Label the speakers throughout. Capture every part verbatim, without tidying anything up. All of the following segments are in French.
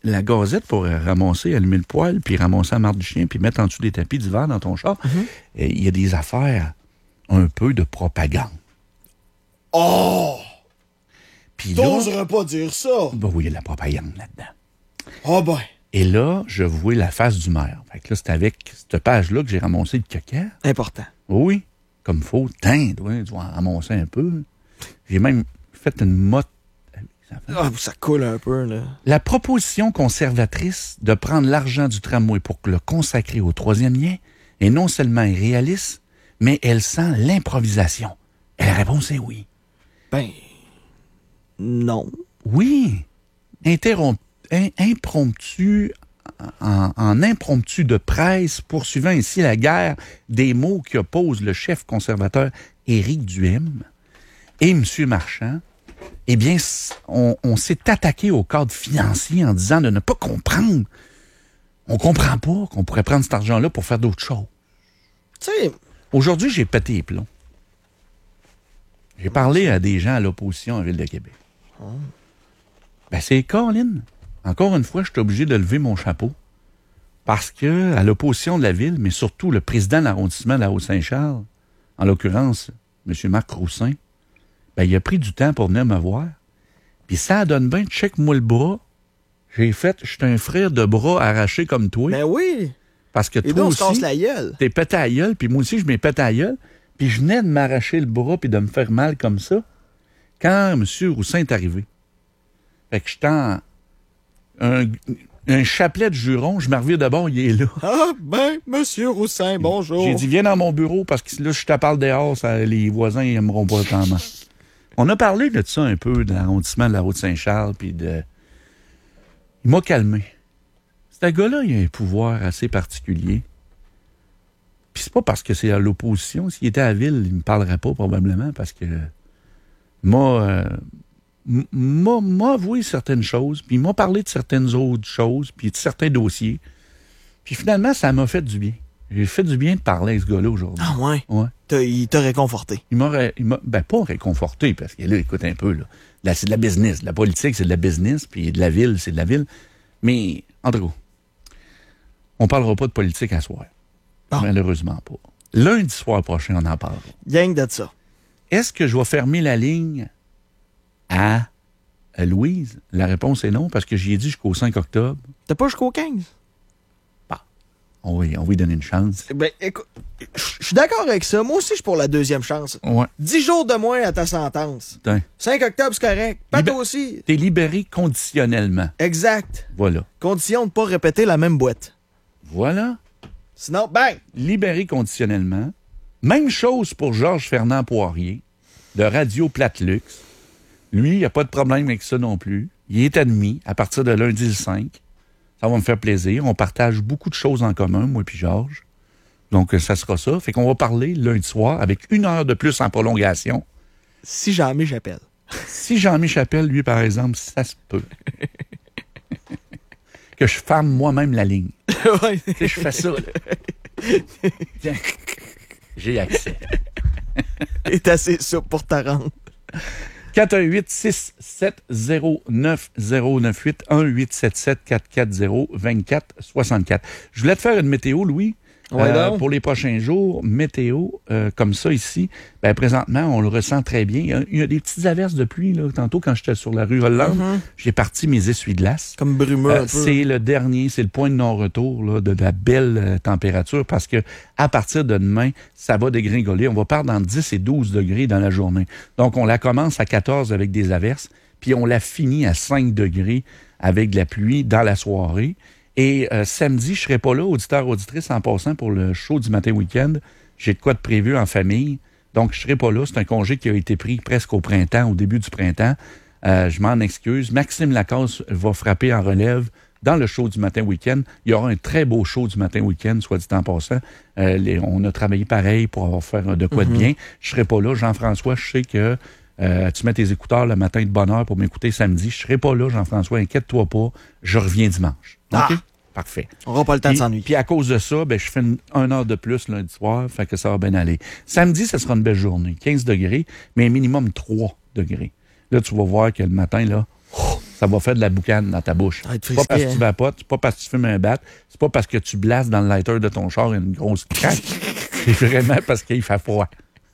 Speaker 1: la gazette pour ramasser, allumer le poêle, puis ramasser la marde du chien, puis mettre en dessous des tapis d'hiver dans ton char. Mm-hmm. Il y a des affaires un peu de propagande.
Speaker 2: Oh!
Speaker 1: Puis
Speaker 2: t'oserais pas dire ça!
Speaker 1: Ben oui, il y a de la propagande là-dedans.
Speaker 2: Oh ben!
Speaker 1: Et là, je vois la face du maire. Fait que là, c'est avec cette page-là que j'ai ramassé le caca.
Speaker 2: Important.
Speaker 1: Oui, comme faut. Teindre, oui, tu vas en ramasser un peu. J'ai même fait une motte.
Speaker 2: Ah, ça coule un peu, là.
Speaker 1: La proposition conservatrice de prendre l'argent du tramway pour le consacrer au troisième lien est non seulement irréaliste, mais elle sent l'improvisation. Et la réponse est oui.
Speaker 2: Ben, non.
Speaker 1: Oui. Interrompu, in, impromptu, en, en impromptu de presse, poursuivant ainsi la guerre des mots qui opposent le chef conservateur Éric Duhem et M. Marchand, eh bien, on, on s'est attaqué au cadre financier en disant de ne pas comprendre. On comprend pas qu'on pourrait prendre cet argent-là pour faire d'autres choses.
Speaker 2: Tu sais...
Speaker 1: Aujourd'hui, j'ai pété les plombs. J'ai parlé à des gens à l'opposition en Ville de Québec. Oh. Ben, c'est Colin. Encore une fois, je suis obligé de lever mon chapeau. Parce que, à l'opposition de la Ville, mais surtout le président de l'arrondissement de la Haute-Saint-Charles, en l'occurrence, M. Marc Roussin, ben, il a pris du temps pour venir me voir. Puis ça donne bien, check-moi le bras. J'ai fait, je suis un frère de bras arraché comme toi.
Speaker 2: Ben oui!
Speaker 1: Parce que
Speaker 2: et
Speaker 1: toi
Speaker 2: donc,
Speaker 1: aussi,
Speaker 2: on se casse la gueule.
Speaker 1: T'es pété à la gueule, puis moi aussi, je m'ai pété à la gueule. Puis je venais de m'arracher le bras puis de me faire mal comme ça quand M. Roussin est arrivé. Fait que j'étais en un, un chapelet de juron, je me reviens d'abord, il est là.
Speaker 2: Ah ben, M. Roussin, bonjour.
Speaker 1: J'ai dit, viens dans mon bureau parce que là, je te parle dehors, ça, les voisins ils n'aimeront pas tant. On a parlé de ça un peu, de l'arrondissement de la Haute-Saint-Charles, puis de... Il m'a calmé. Ce gars-là, il a un pouvoir assez particulier. Puis c'est pas parce que c'est à l'opposition. S'il était à la ville, il me parlerait pas probablement parce que m'a, euh, m'a, m'a avoué certaines choses, puis il m'a parlé de certaines autres choses, puis de certains dossiers. Puis finalement, ça m'a fait du bien. J'ai fait du bien de parler avec ce gars-là aujourd'hui.
Speaker 2: Ah ouais?
Speaker 1: Ouais.
Speaker 2: T'as, il t'a réconforté?
Speaker 1: Il m'a, il m'a, ben pas réconforté, parce que là, écoute un peu, là. Là, c'est de la business. La politique, c'est de la business, puis de la ville, c'est de la ville. Mais, en tout cas, on parlera pas de politique à soir. Oh. Malheureusement pas. Lundi soir prochain, on en parlera.
Speaker 2: Gang de ça.
Speaker 1: Est-ce que je vais fermer la ligne à, à Louise? La réponse est non, parce que j'y ai dit jusqu'au cinq octobre.
Speaker 2: T'as pas jusqu'au quinze?
Speaker 1: Bah, on va, on va lui donner une chance.
Speaker 2: Ben, écoute, je suis d'accord avec ça. Moi aussi, je suis pour la deuxième chance.
Speaker 1: Ouais.
Speaker 2: Dix jours de moins à ta sentence.
Speaker 1: Putain.
Speaker 2: cinq octobre, c'est correct. Pas
Speaker 1: Libé-
Speaker 2: toi aussi.
Speaker 1: T'es libéré conditionnellement.
Speaker 2: Exact.
Speaker 1: Voilà.
Speaker 2: Condition de ne pas répéter la même boîte.
Speaker 1: Voilà.
Speaker 2: Sinon, bang!
Speaker 1: Libéré conditionnellement. Même chose pour Georges Fernand Poirier, de Radio Plate-Luxe. Lui, il n'y a pas de problème avec ça non plus. Il est admis à partir de lundi le cinq. Ça va me faire plaisir. On partage beaucoup de choses en commun, moi et Georges. Donc, ça sera ça. Fait qu'on va parler lundi soir avec une heure de plus en prolongation.
Speaker 2: Si jamais j'appelle.
Speaker 1: Si Jean-Michel appelle, lui, par exemple, ça se peut. Que je ferme moi-même la ligne.
Speaker 2: Ouais.
Speaker 1: Tu sais, je fais ça, là. Tiens, j'ai accès.
Speaker 2: Est assez souple pour ta rendre.
Speaker 1: quatre un huit six sept zéro neuf zéro neuf huit un huit sept sept quatre quatre zéro deux quatre six quatre. Je voulais te faire une météo, Louis.
Speaker 2: Ouais,
Speaker 1: euh, pour les prochains jours, météo, euh, comme ça ici, ben, présentement, on le ressent très bien. Il y a, il y a des petites averses de pluie, là. Tantôt, quand j'étais sur la rue Hollande, mm-hmm. j'ai parti mes essuie-glaces.
Speaker 2: Comme brumeux
Speaker 1: euh,
Speaker 2: un peu.
Speaker 1: C'est le dernier, c'est le point de non-retour là, de la belle euh, température parce que à partir de demain, ça va dégringoler. On va perdre entre dix et douze degrés dans la journée. Donc, on la commence à quatorze avec des averses, puis on la finit à cinq degrés avec de la pluie dans la soirée. Et euh, samedi, je serai pas là, auditeur, auditrice, en passant pour le show du matin week-end. J'ai de quoi de prévu en famille. Donc, je serai pas là. C'est un congé qui a été pris presque au printemps, au début du printemps. Euh, je m'en excuse. Maxime Lacasse va frapper en relève dans le show du matin week-end. Il y aura un très beau show du matin week-end, soit dit en passant. Euh, les, on a travaillé pareil pour avoir faire de quoi mm-hmm. de bien. Je serai pas là. Jean-François, je sais que euh, tu mets tes écouteurs le matin de bonne heure pour m'écouter samedi. Je serai pas là, Jean-François. Inquiète-toi pas. Je reviens dimanche.
Speaker 2: Ah.
Speaker 1: OK? Parfait.
Speaker 2: On n'aura pas le temps
Speaker 1: puis,
Speaker 2: de s'ennuyer.
Speaker 1: Puis à cause de ça, ben, je fais une, une heure de plus lundi soir, fait que ça va bien aller. Samedi, ça sera une belle journée. quinze degrés, mais minimum trois degrés. Là, tu vas voir que le matin, là, oh, ça va faire de la boucane dans ta bouche.
Speaker 2: Ça va être
Speaker 1: C'est pas
Speaker 2: frisqué,
Speaker 1: parce que
Speaker 2: hein.
Speaker 1: tu vapotes, c'est pas parce que tu fumes un bat, c'est pas parce que tu blastes dans le lighter de ton char une grosse craque. C'est vraiment parce qu'il fait froid.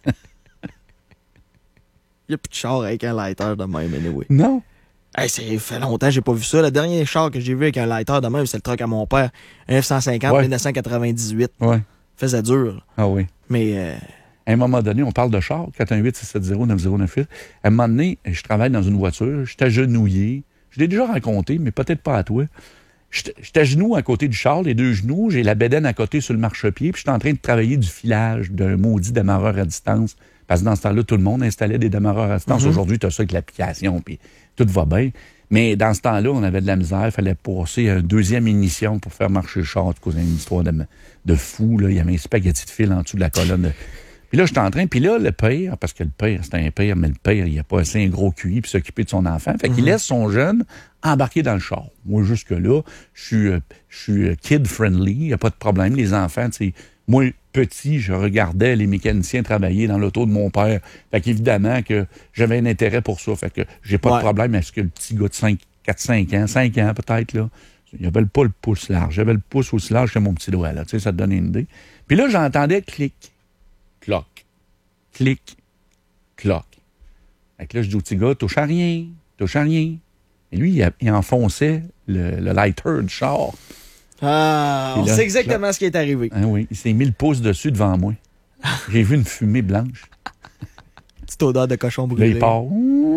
Speaker 2: Il n'y a plus de char avec un lighter de même, anyway.
Speaker 1: Non.
Speaker 2: Hey, ça fait longtemps que j'ai pas vu ça. Le dernier char que j'ai vu avec un lighter de même, c'est le truck à mon père. Un F cent cinquante,
Speaker 1: Ouais.
Speaker 2: dix-neuf cent quatre-vingt-dix-huit.
Speaker 1: Ouais.
Speaker 2: Faisait dur. Là.
Speaker 1: Ah oui.
Speaker 2: Mais euh,
Speaker 1: À un moment donné, on parle de char, quatre un huit, six sept zéro, neuf zéro neuf huit. À un moment donné, je travaille dans une voiture, je suis agenouillé. Je l'ai déjà raconté, mais peut-être pas à toi. Je suis à genoux à côté du char, les deux genoux, j'ai la bédaine à côté sur le marchepied, puis je suis en train de travailler du filage d'un maudit démarreur à distance. Parce que dans ce temps-là, tout le monde installait des démarreurs à distance. Mm-hmm. Aujourd'hui, tu as ça avec l'application, puis tout va bien. Mais dans ce temps-là, on avait de la misère. Il fallait passer une deuxième ignition pour faire marcher le char. En tout cas, c'est une histoire de, de fou. Là. Il y avait un spaghetti de fil en dessous de la colonne. De... Puis là, j'étais en train. Puis là, le père, parce que le père, c'était un père, mais le père, il a pas assez un gros Q I pour s'occuper de son enfant. Fait qu'il mm-hmm. laisse son jeune embarquer dans le char. Moi, jusque-là, je suis, je suis kid-friendly. Il n'y a pas de problème. Les enfants, tu sais, moi, petit, je regardais les mécaniciens travailler dans l'auto de mon père. Fait qu'évidemment que j'avais un intérêt pour ça. Fait que j'ai pas ouais. de problème avec ce que le petit gars de cinq, quatre cinq ans, cinq ans peut-être, là, il avait pas le pouce large. J'avais le pouce aussi large que mon petit doigt, là. Tu sais, ça te donne une idée. Puis là, j'entendais clic, cloc, clic, cloc. Fait que là, je dis au petit gars, touche à rien, touche à rien. Et lui, il, il enfonçait le, le lighter du char.
Speaker 2: Ah, on sait exactement là, ce qui est arrivé.
Speaker 1: Hein, oui, il s'est mis le pouce dessus devant moi. J'ai vu une fumée blanche.
Speaker 2: Petite odeur de cochon brûlé.
Speaker 1: Là, il part.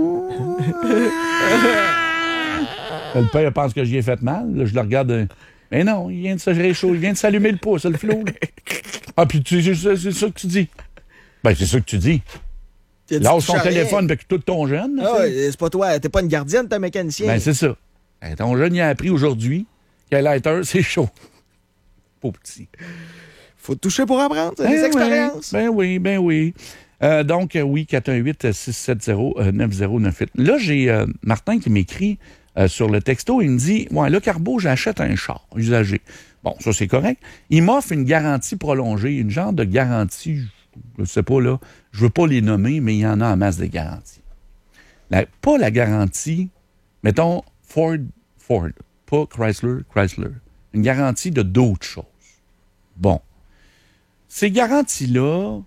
Speaker 1: Le père pense que j'y ai fait mal. Là, je le regarde. Mais non, il vient de se réchauffer, il vient de s'allumer le pouce, le flot. Ah, puis tu, c'est, c'est ça que tu dis. Ben, c'est ça que tu dis. Lâche son téléphone avec tout ton jeune.
Speaker 2: Ah, ouais, c'est pas toi. T'es pas une gardienne, t'es un mécanicien.
Speaker 1: Ben, c'est ça. Ben, ton jeune, il a appris aujourd'hui qu'un lighter, c'est chaud. Pauvre petit.
Speaker 2: Faut te toucher pour apprendre, c'est ben des expériences.
Speaker 1: Ben oui, ben oui. Euh, donc, euh, oui, quatre un huit, six sept zéro, neuf zéro neuf huit. Là, j'ai euh, Martin qui m'écrit euh, sur le texto, il me dit, ouais, là, Carbo, j'achète un char usagé. Bon, ça, c'est correct. Il m'offre une garantie prolongée, une genre de garantie, je sais pas, là, je veux pas les nommer, mais il y en a en masse de garanties. La, pas la garantie, mettons, Ford, Ford, pas Chrysler, Chrysler. Une garantie de d'autres choses. Bon. Ces garanties-là,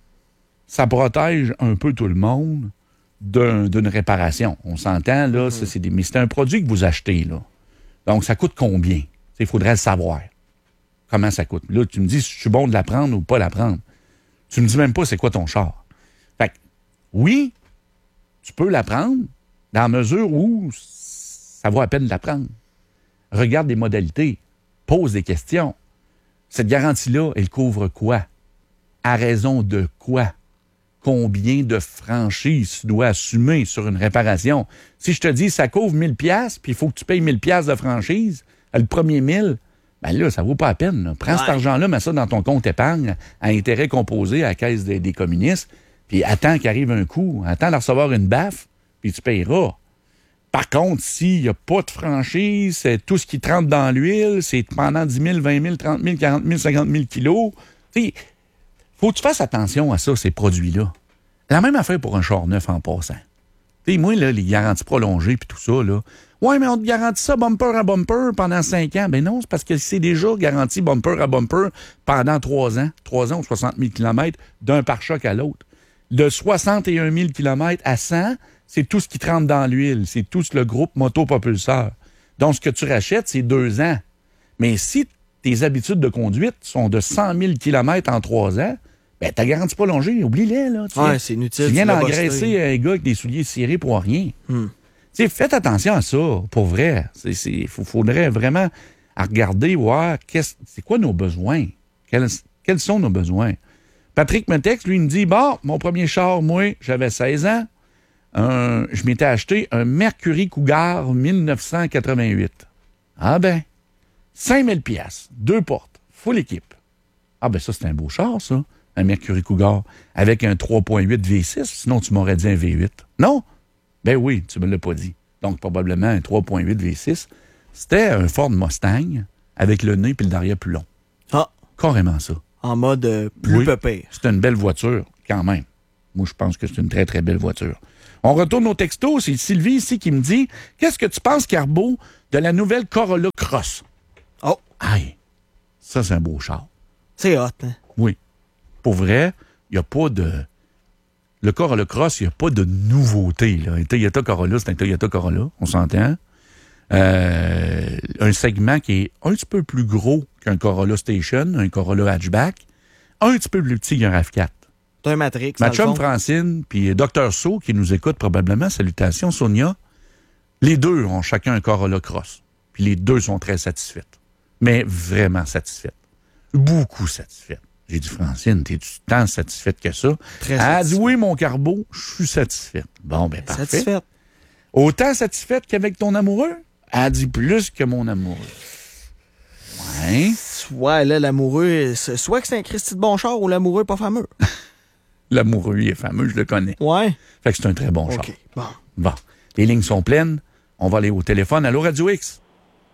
Speaker 1: ça protège un peu tout le monde d'un, d'une réparation. On s'entend, là, mm-hmm. ça, c'est des, mais c'est un produit que vous achetez, là. Donc, ça coûte combien? Il faudrait le savoir. Comment ça coûte? Là, tu me dis si je suis bon de la prendre ou pas la prendre. Tu me dis même pas c'est quoi ton char. Fait que, oui, tu peux la prendre dans la mesure où ça vaut à peine de la prendre. Regarde les modalités. Pose des questions. Cette garantie-là, elle couvre quoi? À raison de quoi? Combien de franchises tu dois assumer sur une réparation? Si je te dis ça couvre mille piastres, puis il faut que tu payes mille piastres de franchise, le premier mille, ben là, ça vaut pas la peine. Là. Prends ouais. cet argent-là, mets ça dans ton compte épargne à intérêt composé à la caisse des, des communistes, puis attends qu'arrive un coup, attends de recevoir une baffe, puis tu payeras. Par contre, s'il n'y a pas de franchise, c'est tout ce qui te rentre dans l'huile, c'est pendant dix mille, vingt mille, trente mille, quarante mille, cinquante mille kilos. Il faut que tu fasses attention à ça, ces produits-là. La même affaire pour un char neuf en passant. T'sais, moi, là, les garanties prolongées puis tout ça, là. Ouais, mais on te garantit ça bumper à bumper pendant cinq ans. Ben non, c'est parce que c'est déjà garanti bumper à bumper pendant trois ans. trois ans ou soixante mille kilomètres d'un pare-choc à l'autre. De soixante et un mille kilomètres à cent, c'est tout ce qui te rentre dans l'huile. C'est tout le groupe motopropulseur. Donc, ce que tu rachètes, c'est deux ans. Mais si tes habitudes de conduite sont de cent mille kilomètres en trois ans, ben ta garantie prolongée, oublie-les, là. Tu
Speaker 2: ouais,
Speaker 1: viens,
Speaker 2: c'est inutile.
Speaker 1: Tu viens d'engraisser un gars avec des souliers cirés pour rien.
Speaker 2: Hmm.
Speaker 1: Tu sais, faites attention à ça, pour vrai. Il faudrait vraiment regarder, voir qu'est-ce, c'est quoi nos besoins. Quels, quels sont nos besoins. Patrick me texte, lui, il me dit, bon, mon premier char, moi, j'avais seize ans. Un, je m'étais acheté un Mercury Cougar dix-neuf cent quatre-vingt-huit. Ah ben, cinq mille piastres, deux portes, full équipe. Ah ben ça, c'est un beau char, ça, un Mercury Cougar, avec un trois point huit V six, sinon tu m'aurais dit un V huit. Non? Ben oui, tu me l'as pas dit. Donc, probablement un trois point huit V six. C'était un Ford Mustang avec le nez et le derrière plus long.
Speaker 2: Ah!
Speaker 1: Carrément ça.
Speaker 2: En mode euh, plus
Speaker 1: oui,
Speaker 2: pépère.
Speaker 1: C'est une belle voiture, quand même. Moi, je pense que c'est une très, très belle voiture. On retourne au texto. C'est Sylvie ici qui me dit « Qu'est-ce que tu penses, Carbo, de la nouvelle Corolla Cross? »
Speaker 2: Oh!
Speaker 1: Aïe! Ça, c'est un beau char.
Speaker 2: C'est hot, hein?
Speaker 1: Oui. Pour vrai, il n'y a pas de... Le Corolla Cross, il n'y a pas de nouveauté. Là. Un Toyota Corolla, c'est un Toyota Corolla, on s'entend. Euh, un segment qui est un petit peu plus gros qu'un Corolla Station, un Corolla Hatchback, un petit peu plus petit qu'un RAV quatre.
Speaker 2: C'est un Matrix,
Speaker 1: Ma chum Francine, puis Docteur So, qui nous écoute probablement, salutations, Sonia, les deux ont chacun un Corolla Cross. Puis les deux sont très satisfaites. Mais vraiment satisfaites. Beaucoup satisfaites. J'ai dit, Francine, t'es-tu tant satisfaite que ça?
Speaker 2: Très
Speaker 1: Elle a dit,
Speaker 2: satisfaite.
Speaker 1: oui, mon Carbo, je suis satisfaite. Bon, ben parfait.
Speaker 2: Satisfaite.
Speaker 1: Autant satisfaite qu'avec ton amoureux? Elle a dit plus que mon amoureux. Ouais.
Speaker 2: Soit là, l'amoureux, c'est- soit que c'est un Christy de bon char ou l'amoureux pas fameux.
Speaker 1: L'amoureux, il est fameux, je le connais.
Speaker 2: Ouais.
Speaker 1: Fait que c'est un très bon char.
Speaker 2: OK. Bon.
Speaker 1: Bon. Les lignes sont pleines. On va aller au téléphone. Allô, Radio X?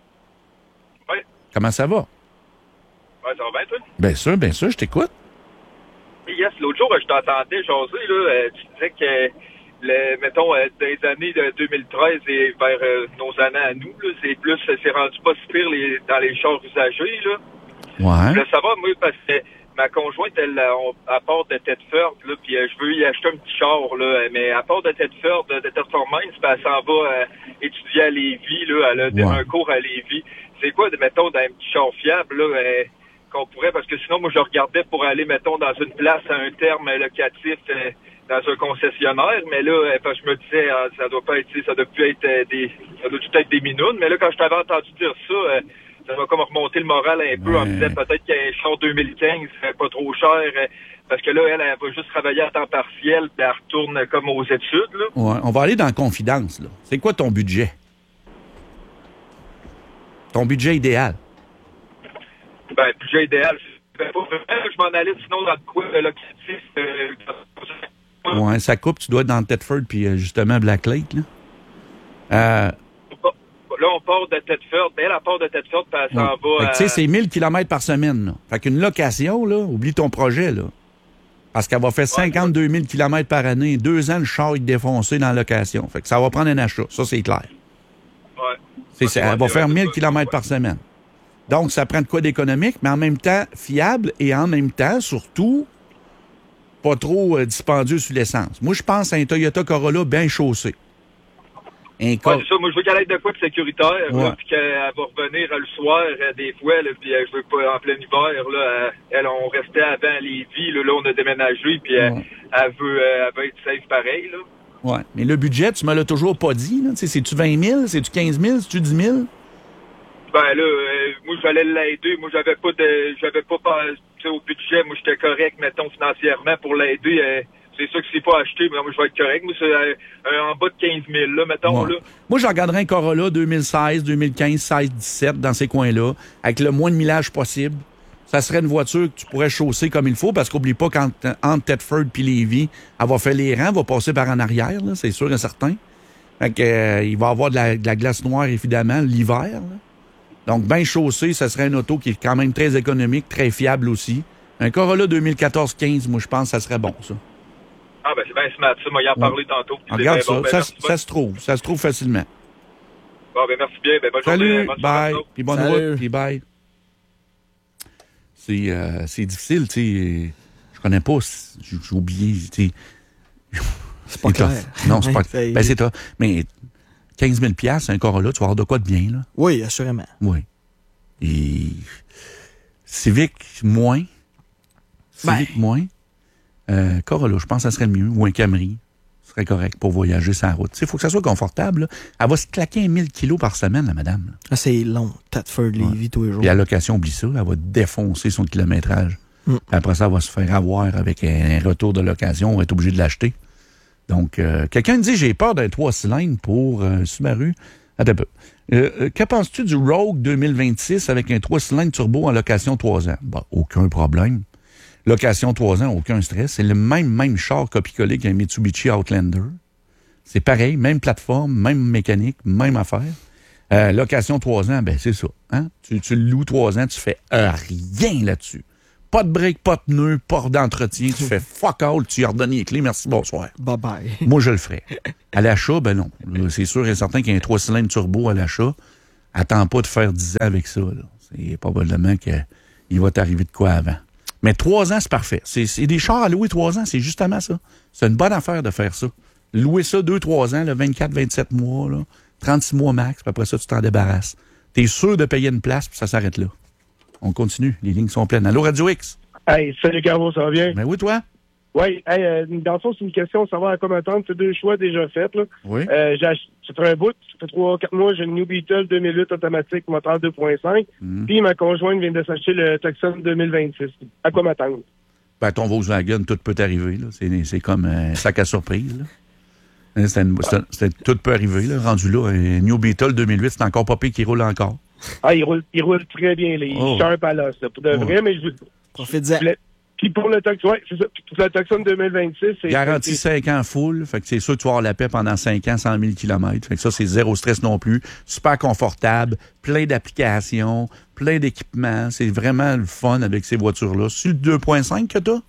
Speaker 3: Oui.
Speaker 1: Comment ça va?
Speaker 3: Ouais, ça va bien, toi?
Speaker 1: Bien sûr, bien sûr, je t'écoute.
Speaker 3: Oui, yes, l'autre jour, je t'entendais jaser, là, euh, tu disais que, le, mettons, euh, dans les années de deux mille treize et vers euh, nos années à nous, là, c'est plus, c'est rendu pas si pire les, dans les chars usagés, là.
Speaker 1: Ouais.
Speaker 3: Je voulais savoir, moi, parce que ma conjointe, elle, on, à part de Thetford, là, puis euh, je veux y acheter un petit char, là, mais à part de Thetford, de, de Performance, puis elle s'en va euh, étudier à Lévis, là, elle a de-
Speaker 1: Ouais.
Speaker 3: un cours à Lévis. C'est quoi, de, mettons, d'un petit char fiable, là, euh, qu'on pourrait, parce que sinon, moi, je regardais pour aller, mettons, dans une place à un terme locatif, euh, dans un concessionnaire, mais là, euh, parce que je me disais, ah, ça doit pas être, ça doit plus être euh, des, ça doit tout être des minounes, mais là, quand je t'avais entendu dire ça, euh, ça m'a comme remonté le moral un peu en me disant peut-être qu'un char deux mille quinze serait pas trop cher, euh, parce que là, elle, elle va juste travailler à temps partiel, puis elle retourne comme aux études, là.
Speaker 1: Ouais. On va aller dans la confidence, là. C'est quoi ton budget? Ton budget idéal?
Speaker 3: Ben, budget idéal, je ben, pas vraiment, je m'en allais sinon dans le coin de locatif, euh,
Speaker 1: Ouais, ça coupe, tu dois être dans Thetford puis euh, justement Black Lake, là. Euh,
Speaker 3: là, on part de Thetford, mais elle, elle part de Thetford, puis elle s'en
Speaker 1: ouais. Fait
Speaker 3: va
Speaker 1: que,
Speaker 3: à...
Speaker 1: tu sais, c'est mille kilomètres par semaine, là. Fait qu'une location, là, oublie ton projet, là. Parce qu'elle va faire cinquante-deux mille kilomètres par année. Deux ans, le char est défoncé dans la location. Fait que ça va prendre un achat. Ça, c'est clair.
Speaker 3: Ouais.
Speaker 1: C'est,
Speaker 3: Ok,
Speaker 1: c'est-
Speaker 3: ouais,
Speaker 1: elle va
Speaker 3: c'est
Speaker 1: faire
Speaker 3: vrai,
Speaker 1: mille
Speaker 3: c'est
Speaker 1: kilomètres par semaine. Donc, ça prend de quoi d'économique, mais en même temps, fiable et en même temps, surtout, pas trop euh, dispendieux sur l'essence. Moi, je pense à un Toyota Corolla bien chaussé. Un
Speaker 3: Ouais,
Speaker 1: Cor-
Speaker 3: c'est ça. Moi, je veux qu'elle ait de quoi de sécuritaire,
Speaker 1: Ouais.
Speaker 3: là, puis qu'elle va revenir euh, le soir, euh, des fois, là, puis euh, je veux pas, en plein hiver, là, euh, elle, on restait avant à Lévis, là, là, on a déménagé, puis euh,
Speaker 1: Ouais.
Speaker 3: elle veut, euh, elle veut être safe pareil, là.
Speaker 1: Ouais. Mais le budget, tu me l'as toujours pas dit. Là. Tu sais, c'est-tu vingt mille? C'est-tu quinze mille? C'est-tu dix mille?
Speaker 3: Ben là, euh, moi, j'allais l'aider. Moi, j'avais pas de, j'avais pas, pas- tu sais, au budget, moi, j'étais correct, mettons, financièrement, pour l'aider. euh, c'est sûr que c'est pas acheté, mais moi, je vais être correct. Moi, c'est euh, euh, en bas de quinze mille, là, mettons,
Speaker 1: Ouais.
Speaker 3: là.
Speaker 1: Moi, je regarderais un Corolla deux mille seize, deux mille quinze, seize, dix-sept dans ces coins-là, avec le moins de millage possible. Ça serait une voiture que tu pourrais chausser comme il faut, parce qu'oublie pas qu'entre Thetford et Lévis, elle va faire les rangs, elle va passer par en arrière, là, c'est sûr et certain. Fait que, euh, il va y avoir de la, de la glace noire, évidemment, l'hiver. Là. Donc, bien chaussé, ça serait une auto qui est quand même très économique, très fiable aussi. Un Corolla deux mille quatorze quinze, moi, je pense que ça serait bon, ça.
Speaker 3: Ah, ben, c'est bien smart, ça. Moi, y en parler tantôt. puis c'est
Speaker 1: Regarde
Speaker 3: bien
Speaker 1: ça,
Speaker 3: bon. Ben,
Speaker 1: ça,
Speaker 3: merci,
Speaker 1: ça se trouve, ça se trouve facilement.
Speaker 3: Bon, ben, merci bien. Ben, bonne journée.
Speaker 1: Salut,
Speaker 3: bonne
Speaker 1: bye,
Speaker 3: journée.
Speaker 1: puis bonne
Speaker 2: Salut.
Speaker 1: route, puis bye. C'est, euh, c'est difficile, tu sais. Je connais pas, j'ai j'ai oublié, tu sais.
Speaker 2: C'est pas clair.
Speaker 1: Non, c'est pas
Speaker 2: Ouais,
Speaker 1: Ben, c'est toi. Mais quinze mille piastres, un Corolla, tu vas avoir de quoi de bien, là.
Speaker 2: Oui, assurément.
Speaker 1: Oui. Et Civic, moins. Civic,
Speaker 2: Ben.
Speaker 1: moins. Euh, Corolla, je pense que ça serait le mieux. Ou un Camry. Ce serait correct pour voyager sur la route. Il faut que ça soit confortable. Là. Elle va se claquer mille kilos par semaine, la madame. Là.
Speaker 2: Ah, c'est long. Thetford, Lévis, tous les jours.
Speaker 1: Puis à location, oublie ça. Elle va défoncer son kilométrage.
Speaker 2: Mm.
Speaker 1: Puis après ça, elle va se faire avoir avec un retour de location. On va être obligé de l'acheter. Donc, euh, quelqu'un me dit, j'ai peur d'un trois cylindres pour euh, Subaru. Attends un peu. Euh, euh, que penses-tu du Rogue deux mille vingt-six avec un trois cylindres turbo en location trois ans? Bah, aucun problème. Location trois ans, aucun stress. C'est le même, même char copie-collé qu'un Mitsubishi Outlander. C'est pareil, même plateforme, même mécanique, même affaire. Euh, location trois ans, ben c'est ça. Hein? Tu, tu le loues trois ans, tu fais euh, rien là-dessus. Pas de break, pas de pneus, pas d'entretien. Tu fais fuck all, tu lui redonnes les clés, merci, bonsoir.
Speaker 2: Bye-bye.
Speaker 1: Moi, je le ferais. À l'achat, ben non. Là, c'est sûr et certain qu'il y a un trois cylindres turbo à l'achat. Attends pas de faire dix ans avec ça. Là. C'est probablement qu'il va t'arriver de quoi avant. Mais trois ans, c'est parfait. C'est, c'est des chars à louer trois ans, c'est justement ça. C'est une bonne affaire de faire ça. Louer ça deux, trois ans, là, vingt-quatre, vingt-sept mois, là, trente-six mois max, puis après ça, tu t'en débarrasses. T'es sûr de payer une place, puis ça s'arrête là. On continue. Les lignes sont pleines. Allô, Radio X?
Speaker 4: Hey, salut Carlo, ça va bien?
Speaker 1: Ben oui, toi?
Speaker 4: Oui, hey, euh, dans le fond, c'est une question de savoir à quoi m'attendre. C'est deux choix déjà faits, là.
Speaker 1: Oui.
Speaker 4: Euh, j'ai ach... Ça fait un bout, ça fait trois quatre mois, j'ai une New Beetle deux mille huit automatique, moteur deux point cinq. Mm. Puis ma conjointe vient de s'acheter le Tucson deux mille vingt-six. À quoi m'attendre?
Speaker 1: Ben, ton Volkswagen, tout peut arriver, là. C'est, c'est comme un sac à surprise, là. C'est une, c'est, c'est, tout peut arriver, là. Rendu là, un New Beetle deux mille huit, c'est encore pas pire qui roule encore.
Speaker 4: Ah, il roule, il roule très bien, les
Speaker 1: oh.
Speaker 4: sharp à l'os, là, pour de vrai, oh. mais je
Speaker 2: Profite-en.
Speaker 4: Puis pour le Tucson, ouais, c'est ça. Puis pour le Tucson deux mille vingt-six, c'est...
Speaker 1: Garantie cinq ans full, fait que c'est sûr que tu vas avoir la paix pendant cinq ans, cent mille kilomètres. Fait que ça, c'est zéro stress non plus. Super confortable, plein d'applications, plein d'équipements. C'est vraiment le fun avec ces voitures-là. C'est le deux point cinq que t'as?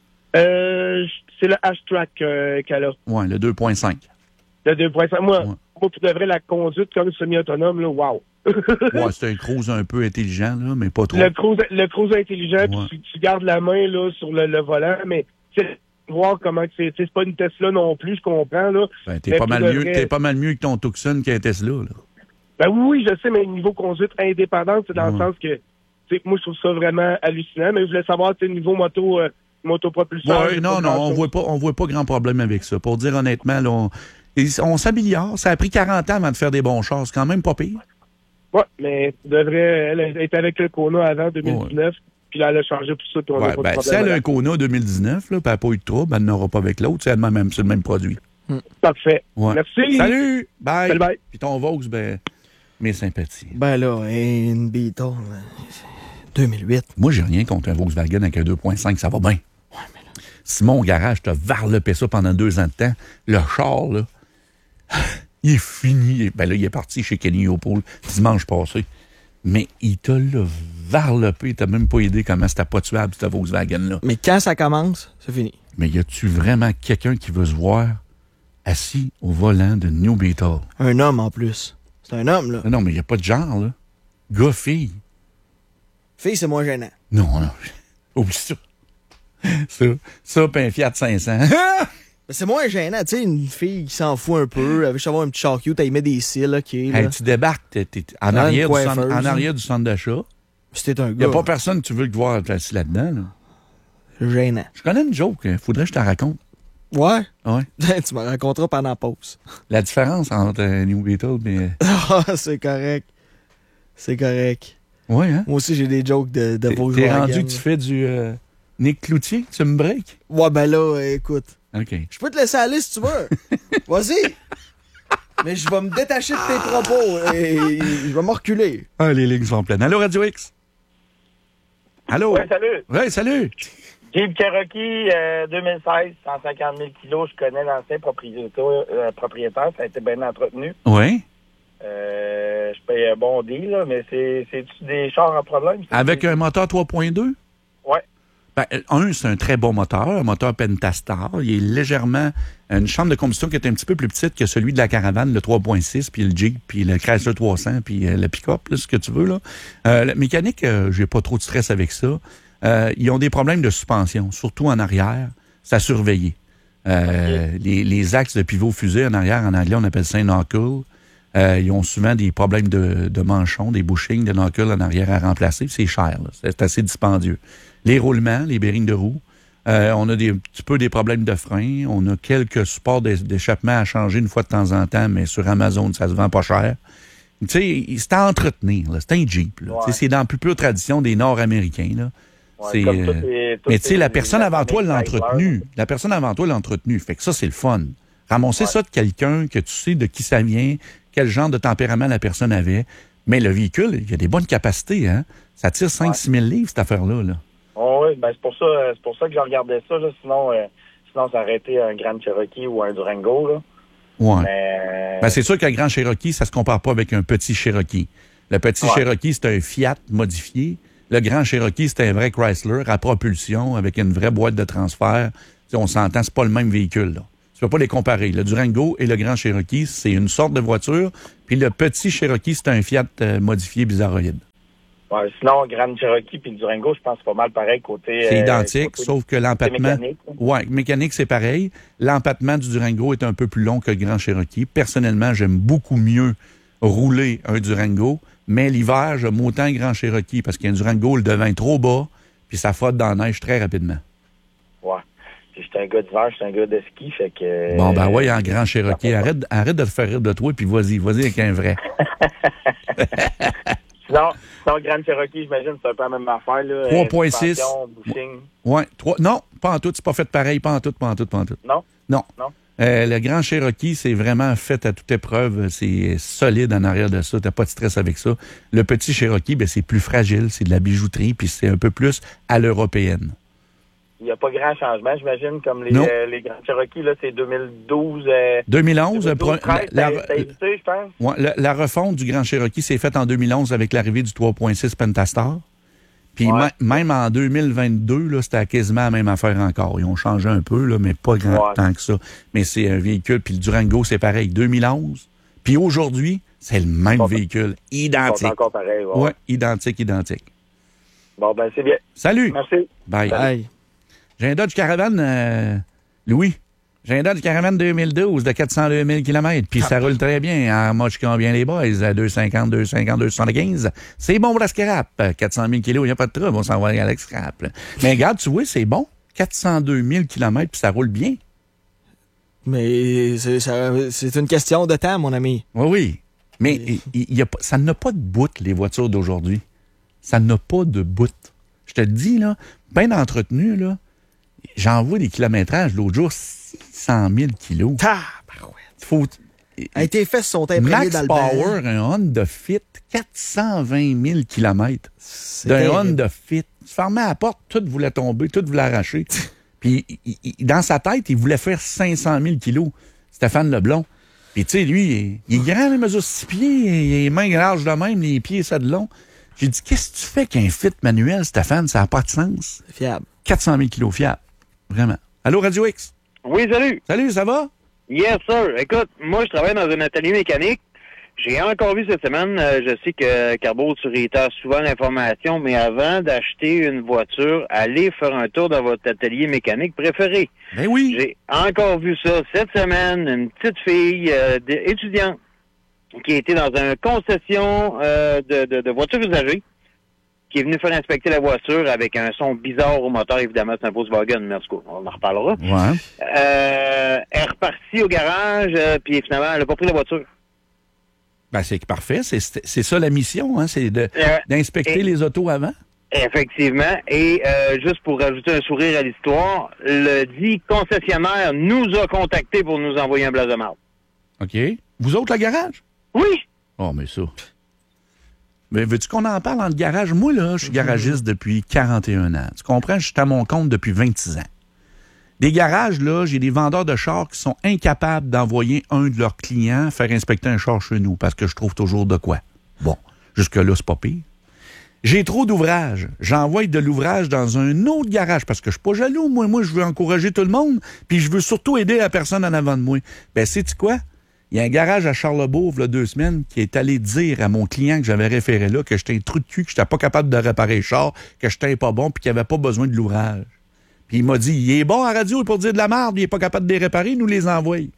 Speaker 4: Euh, c'est le H-Track euh, qu'elle a.
Speaker 1: Ouais, le deux point cinq.
Speaker 4: Le deux point cinq. Moi,
Speaker 1: ouais.
Speaker 4: moi, pour de vrai, la conduite comme semi-autonome, là, wow!
Speaker 1: Ouais, c'est un cruise un peu intelligent, là, mais pas trop.
Speaker 4: Le cruise, le cruise intelligent,
Speaker 1: ouais.
Speaker 4: puis tu, tu gardes la main là, sur le, le volant, mais c'est voir comment c'est. C'est pas une Tesla non plus, je comprends. Là.
Speaker 1: Ben, t'es, pas mal mieux, vrai... t'es pas mal mieux que ton Tucson qu'un Tesla. Là.
Speaker 4: Ben oui, je sais, mais niveau conduite indépendante, c'est dans ouais. le sens que moi, je trouve ça vraiment hallucinant, mais je voulais savoir, tu sais, niveau moto. Euh, motopropulseur.
Speaker 1: Oui, non, non, on voit pas, on voit pas grand problème avec ça. Pour dire honnêtement, là, on, on s'améliore. Ça a pris quarante ans avant de faire des bons chars. C'est quand même pas pire.
Speaker 4: Oui, mais devrait, elle était avec le Kona avant deux mille dix-neuf, ouais. puis là, elle a changé pour ça. Puis on
Speaker 1: ouais,
Speaker 4: a pas
Speaker 1: ben,
Speaker 4: de problème.
Speaker 1: Si elle a un Kona deux mille dix-neuf, là, puis elle n'a pas eu de trouble, elle n'aura pas avec l'autre. C'est, même, c'est le même produit.
Speaker 4: Hmm. Parfait.
Speaker 1: Ouais.
Speaker 4: Merci.
Speaker 1: Salut. Bye.
Speaker 4: Salut, bye.
Speaker 1: Puis ton Vaux, ben, mes sympathies.
Speaker 2: Ben là, une Beetle, deux mille huit.
Speaker 1: Moi, j'ai rien contre un Volkswagen avec un deux point cinq, ça va bien.
Speaker 2: Ouais, mais là...
Speaker 1: Simon, au garage, t'as varlopé ça pendant deux ans de temps. Le char, là, il est fini. Ben là, il est parti chez Kenny O'Poul dimanche passé. Mais il t'a là varlopé. T'as même pas idée comment c'était pas tuable, ce Volkswagen-là.
Speaker 2: Mais quand ça commence, c'est fini.
Speaker 1: Mais y a-tu vraiment quelqu'un qui veut se voir assis au volant de New Beetle?
Speaker 2: Un homme, en plus. C'est un homme, là.
Speaker 1: Non, non mais il n'y a pas de genre, là. Gars, fille.
Speaker 2: Fille, c'est moins gênant.
Speaker 1: Non, non. Oublie ça. Ça, ça pis un Fiat cinq cents.
Speaker 2: C'est moins gênant, tu sais, une fille qui s'en fout un peu, elle veut savoir un petit char cute, elle met des cils, OK.
Speaker 1: Hey, tu débarques, t'es, t'es en, arrière du centre, en arrière du centre d'achat.
Speaker 2: C'était un gars.
Speaker 1: Il n'y a pas personne que tu veux le voir assis là-dedans, là.
Speaker 2: C'est gênant.
Speaker 1: Je connais une joke, il faudrait que je te raconte.
Speaker 2: Ouais?
Speaker 1: Ouais.
Speaker 2: Tu me raconteras pendant la pause.
Speaker 1: La différence entre un New Beetle et...
Speaker 2: Ah, c'est correct. C'est correct.
Speaker 1: Oui, hein?
Speaker 2: Moi aussi, j'ai des jokes de, de
Speaker 1: t'es,
Speaker 2: Volkswagen.
Speaker 1: T'es rendu que tu fais du euh, Nick Cloutier, tu me breaks?
Speaker 2: Ouais, ben là, écoute.
Speaker 1: OK.
Speaker 2: Je peux te laisser aller si tu veux. Vas-y. Mais je vais me détacher de tes propos et je vais me reculer.
Speaker 1: Ah, les lignes sont pleines. Allô, Radio X? Allô?
Speaker 5: Oui, salut.
Speaker 1: Oui, salut.
Speaker 5: Jeep Cherokee euh, deux mille seize, cent cinquante mille kilos. Je connais l'ancien propriétaire, euh, propriétaire. Ça a été bien entretenu.
Speaker 1: Oui.
Speaker 5: Euh, je paye un bon deal, là, mais c'est, c'est-tu des chars en problème? C'est
Speaker 1: Avec
Speaker 5: des...
Speaker 1: un moteur trois point deux?
Speaker 5: Oui.
Speaker 1: Ben, un, c'est un très bon moteur, un moteur Pentastar. Il est légèrement... Une chambre de combustion qui est un petit peu plus petite que celui de la Caravane, le trois point six, puis le Jeep, puis le Chrysler trois cents, puis euh, le pick-up, là, ce que tu veux. Là. Euh, la mécanique, euh, j'ai pas trop de stress avec ça. Euh, ils ont des problèmes de suspension, surtout en arrière. C'est à surveiller. Euh, okay. les, les axes de pivot-fusée en arrière, en anglais, on appelle ça un knuckle. Euh, ils ont souvent des problèmes de, de manchons, des bushings, de knuckles en arrière à remplacer. C'est cher, là. C'est assez dispendieux. Les roulements, les bearings de roue. Euh, on a des, un petit peu des problèmes de frein. On a quelques supports d'échappement à changer une fois de temps en temps, mais sur Amazon, ça se vend pas cher. Tu sais, c'est à entretenir, là. C'est un Jeep, là. Ouais. C'est dans la plus pure tradition des Nord-Américains, là.
Speaker 5: Ouais,
Speaker 1: c'est,
Speaker 5: euh...
Speaker 1: les, mais tu sais, la personne avant toi l'a entretenu. La personne avant toi l'a entretenu. Fait que ça, c'est le fun. Ramasser ouais. ça de quelqu'un que tu sais de qui ça vient, quel genre de tempérament la personne avait. Mais le véhicule, il a des bonnes capacités, hein. Ça tire cinq à six mille livres, cette affaire-là, là.
Speaker 5: Oh oui, ben c'est pour ça, c'est pour ça que je regardais ça, là. Sinon, euh, sinon ça aurait été un Grand Cherokee ou un Durango, là.
Speaker 1: Ouais.
Speaker 5: Mais...
Speaker 1: Ben, c'est sûr qu'un Grand Cherokee, ça se compare pas avec un petit Cherokee. Le petit ouais. Cherokee, c'est un Fiat modifié. Le Grand Cherokee, c'est un vrai Chrysler à propulsion avec une vraie boîte de transfert. T'sais, on s'entend, c'est pas le même véhicule, là. Tu peux pas les comparer. Le Durango et le Grand Cherokee, c'est une sorte de voiture. Puis le petit Cherokee, c'est un Fiat euh, modifié bizarroïde.
Speaker 5: Ouais, sinon, Grand Cherokee puis Durango, je pense que c'est pas mal pareil côté...
Speaker 1: C'est
Speaker 5: euh,
Speaker 1: identique,
Speaker 5: côté
Speaker 1: sauf que l'empattement...
Speaker 5: mécanique.
Speaker 1: Oui, mécanique, c'est pareil. L'empattement du Durango est un peu plus long que le Grand Cherokee. Personnellement, j'aime beaucoup mieux rouler un Durango, mais l'hiver, j'aime autant le Grand Cherokee parce qu'un Durango, le devint trop bas, puis ça frotte dans la neige très rapidement.
Speaker 5: Ouais. Puis j'étais un gars d'hiver, j'étais un gars de ski, fait que...
Speaker 1: Bon, ben ouais, en Grand Cherokee, arrête, arrête de te faire rire de toi, puis vas-y, vas-y avec un vrai.
Speaker 5: Sinon, sinon, Grand Cherokee, j'imagine, c'est un peu la même affaire, là.
Speaker 1: trois virgule six.
Speaker 5: Suspension, bushing.
Speaker 1: Ouais, trois. Non, pas en tout, c'est pas fait pareil, pas en tout, pas en tout, pas en tout.
Speaker 5: Non?
Speaker 1: Non.
Speaker 5: Non?
Speaker 1: Euh, le Grand Cherokee, c'est vraiment fait à toute épreuve. C'est solide en arrière de ça. T'as pas de stress avec ça. Le petit Cherokee, ben, c'est plus fragile. C'est de la bijouterie, puis c'est un peu plus à l'européenne.
Speaker 5: Il n'y a pas grand changement, j'imagine, comme les,
Speaker 1: Non.
Speaker 5: euh, les Grands Cherokees, là, c'est deux mille douze... Euh,
Speaker 1: deux mille onze,
Speaker 5: deux mille douze,
Speaker 1: pro-
Speaker 5: treize,
Speaker 1: la,
Speaker 5: ça a- ça a édité, je pense.
Speaker 1: ouais, la, la refonte du Grand Cherokee s'est faite en deux mille onze avec l'arrivée du trois virgule six Pentastar. Puis
Speaker 5: Ouais.
Speaker 1: ma- même en deux mille vingt-deux, là, c'était quasiment la même affaire encore. Ils ont changé un peu, là, mais pas grand
Speaker 5: Ouais.
Speaker 1: temps que ça. Mais c'est un véhicule, puis le Durango, c'est pareil, deux mille onze. Puis aujourd'hui, c'est le même
Speaker 5: Bon,
Speaker 1: véhicule,
Speaker 5: Ils
Speaker 1: identique.
Speaker 5: sont encore pareils. Ouais.
Speaker 1: Ouais, identique, identique.
Speaker 5: Bon, ben, c'est bien.
Speaker 1: Salut!
Speaker 5: Merci.
Speaker 1: Bye.
Speaker 2: Bye.
Speaker 1: J'ai un Dodge Caravan, euh, Louis. J'ai un Dodge Caravan deux mille douze de quatre cent deux mille kilomètres, puis ça roule très bien. En mode combien les boys? À deux cent cinquante, deux cent cinquante, deux cent soixante-quinze. C'est bon pour la scrap. quatre cent mille kilos, il n'y a pas de trouble, on s'en va à la scrap. Là. Mais regarde, tu vois, c'est bon. quatre cent deux mille kilomètres, puis ça roule bien.
Speaker 2: Mais c'est, ça- c'est une question de temps, mon ami.
Speaker 1: Oui, oui. Mais il, il y a pas, ça n'a pas de bout, les voitures d'aujourd'hui. Ça n'a pas de bout. Je te le dis, là, bien entretenu, là, j'en vois des kilométrages. L'autre jour, six cent mille kilos.
Speaker 2: Tabarouette.
Speaker 1: Faut...
Speaker 2: Hey, tes fesses sont imprimées
Speaker 1: Max
Speaker 2: dans le
Speaker 1: Power, un Honda Fit, quatre cent vingt mille kilomètres d'un
Speaker 2: terrible.
Speaker 1: Honda Fit. Tu fermais la porte, tout voulait tomber, tout voulait arracher. Puis, il- il- dans sa tête, il voulait faire cinq cent mille kilos. Stéphane Leblond. Puis, tu sais, lui, il, il est grand, il mesure six pieds, il a les mains larges de même, les pieds, ça de long. J'ai dit, qu'est-ce que tu fais qu'un Fit manuel, Stéphane? Ça n'a pas de sens.
Speaker 2: C'est fiable.
Speaker 1: quatre cent mille kilos fiable. Vraiment. Allô, Radio X?
Speaker 6: Oui, salut.
Speaker 1: Salut, ça va?
Speaker 6: Yes, sir. Écoute, moi, je travaille dans un atelier mécanique. J'ai encore vu cette semaine, euh, je sais que Carbo, tu réitères souvent l'information, mais avant d'acheter une voiture, allez faire un tour dans votre atelier mécanique préféré.
Speaker 1: Ben oui.
Speaker 6: J'ai encore vu ça cette semaine, une petite fille euh, d- étudiante qui était dans une concession euh, de, de, de voitures usagées, qui est venue faire inspecter la voiture avec un son bizarre au moteur. Évidemment, c'est un Volkswagen, mais en tout cas, on en reparlera.
Speaker 1: Ouais.
Speaker 6: Euh, elle est repartie au garage, euh, puis finalement, elle n'a pas pris la voiture.
Speaker 1: Ben, c'est parfait. C'est, c'est ça la mission, hein? C'est de,
Speaker 6: Euh,
Speaker 1: d'inspecter
Speaker 6: et-
Speaker 1: les autos avant.
Speaker 6: Effectivement. Et euh, juste pour rajouter un sourire à l'histoire, le dit concessionnaire nous a contactés pour nous envoyer un blaze de marde.
Speaker 1: OK. Vous autres, le garage?
Speaker 6: Oui!
Speaker 1: Oh, mais ça. Mais veux-tu qu'on en parle dans le garage? Moi, là, je suis garagiste depuis quarante et un ans. Tu comprends? Je suis à mon compte depuis vingt-six ans. Des garages, là, j'ai des vendeurs de chars qui sont incapables d'envoyer un de leurs clients faire inspecter un char chez nous parce que je trouve toujours de quoi. Bon, jusque-là, c'est pas pire. J'ai trop d'ouvrages. J'envoie de l'ouvrage dans un autre garage parce que je suis pas jaloux. Moi, moi, je veux encourager tout le monde, puis je veux surtout aider la personne en avant de moi. Ben, sais-tu quoi? Il y a un garage à Charlebourg, il y a deux semaines, qui est allé dire à mon client que j'avais référé là que j'étais un trou de cul, que j'étais pas capable de réparer le char, que j'étais pas bon, puis qu'il avait pas besoin de l'ouvrage. Puis il m'a dit, il est bon à radio pour dire de la merde, il est pas capable de les réparer, il nous les envoie. Tu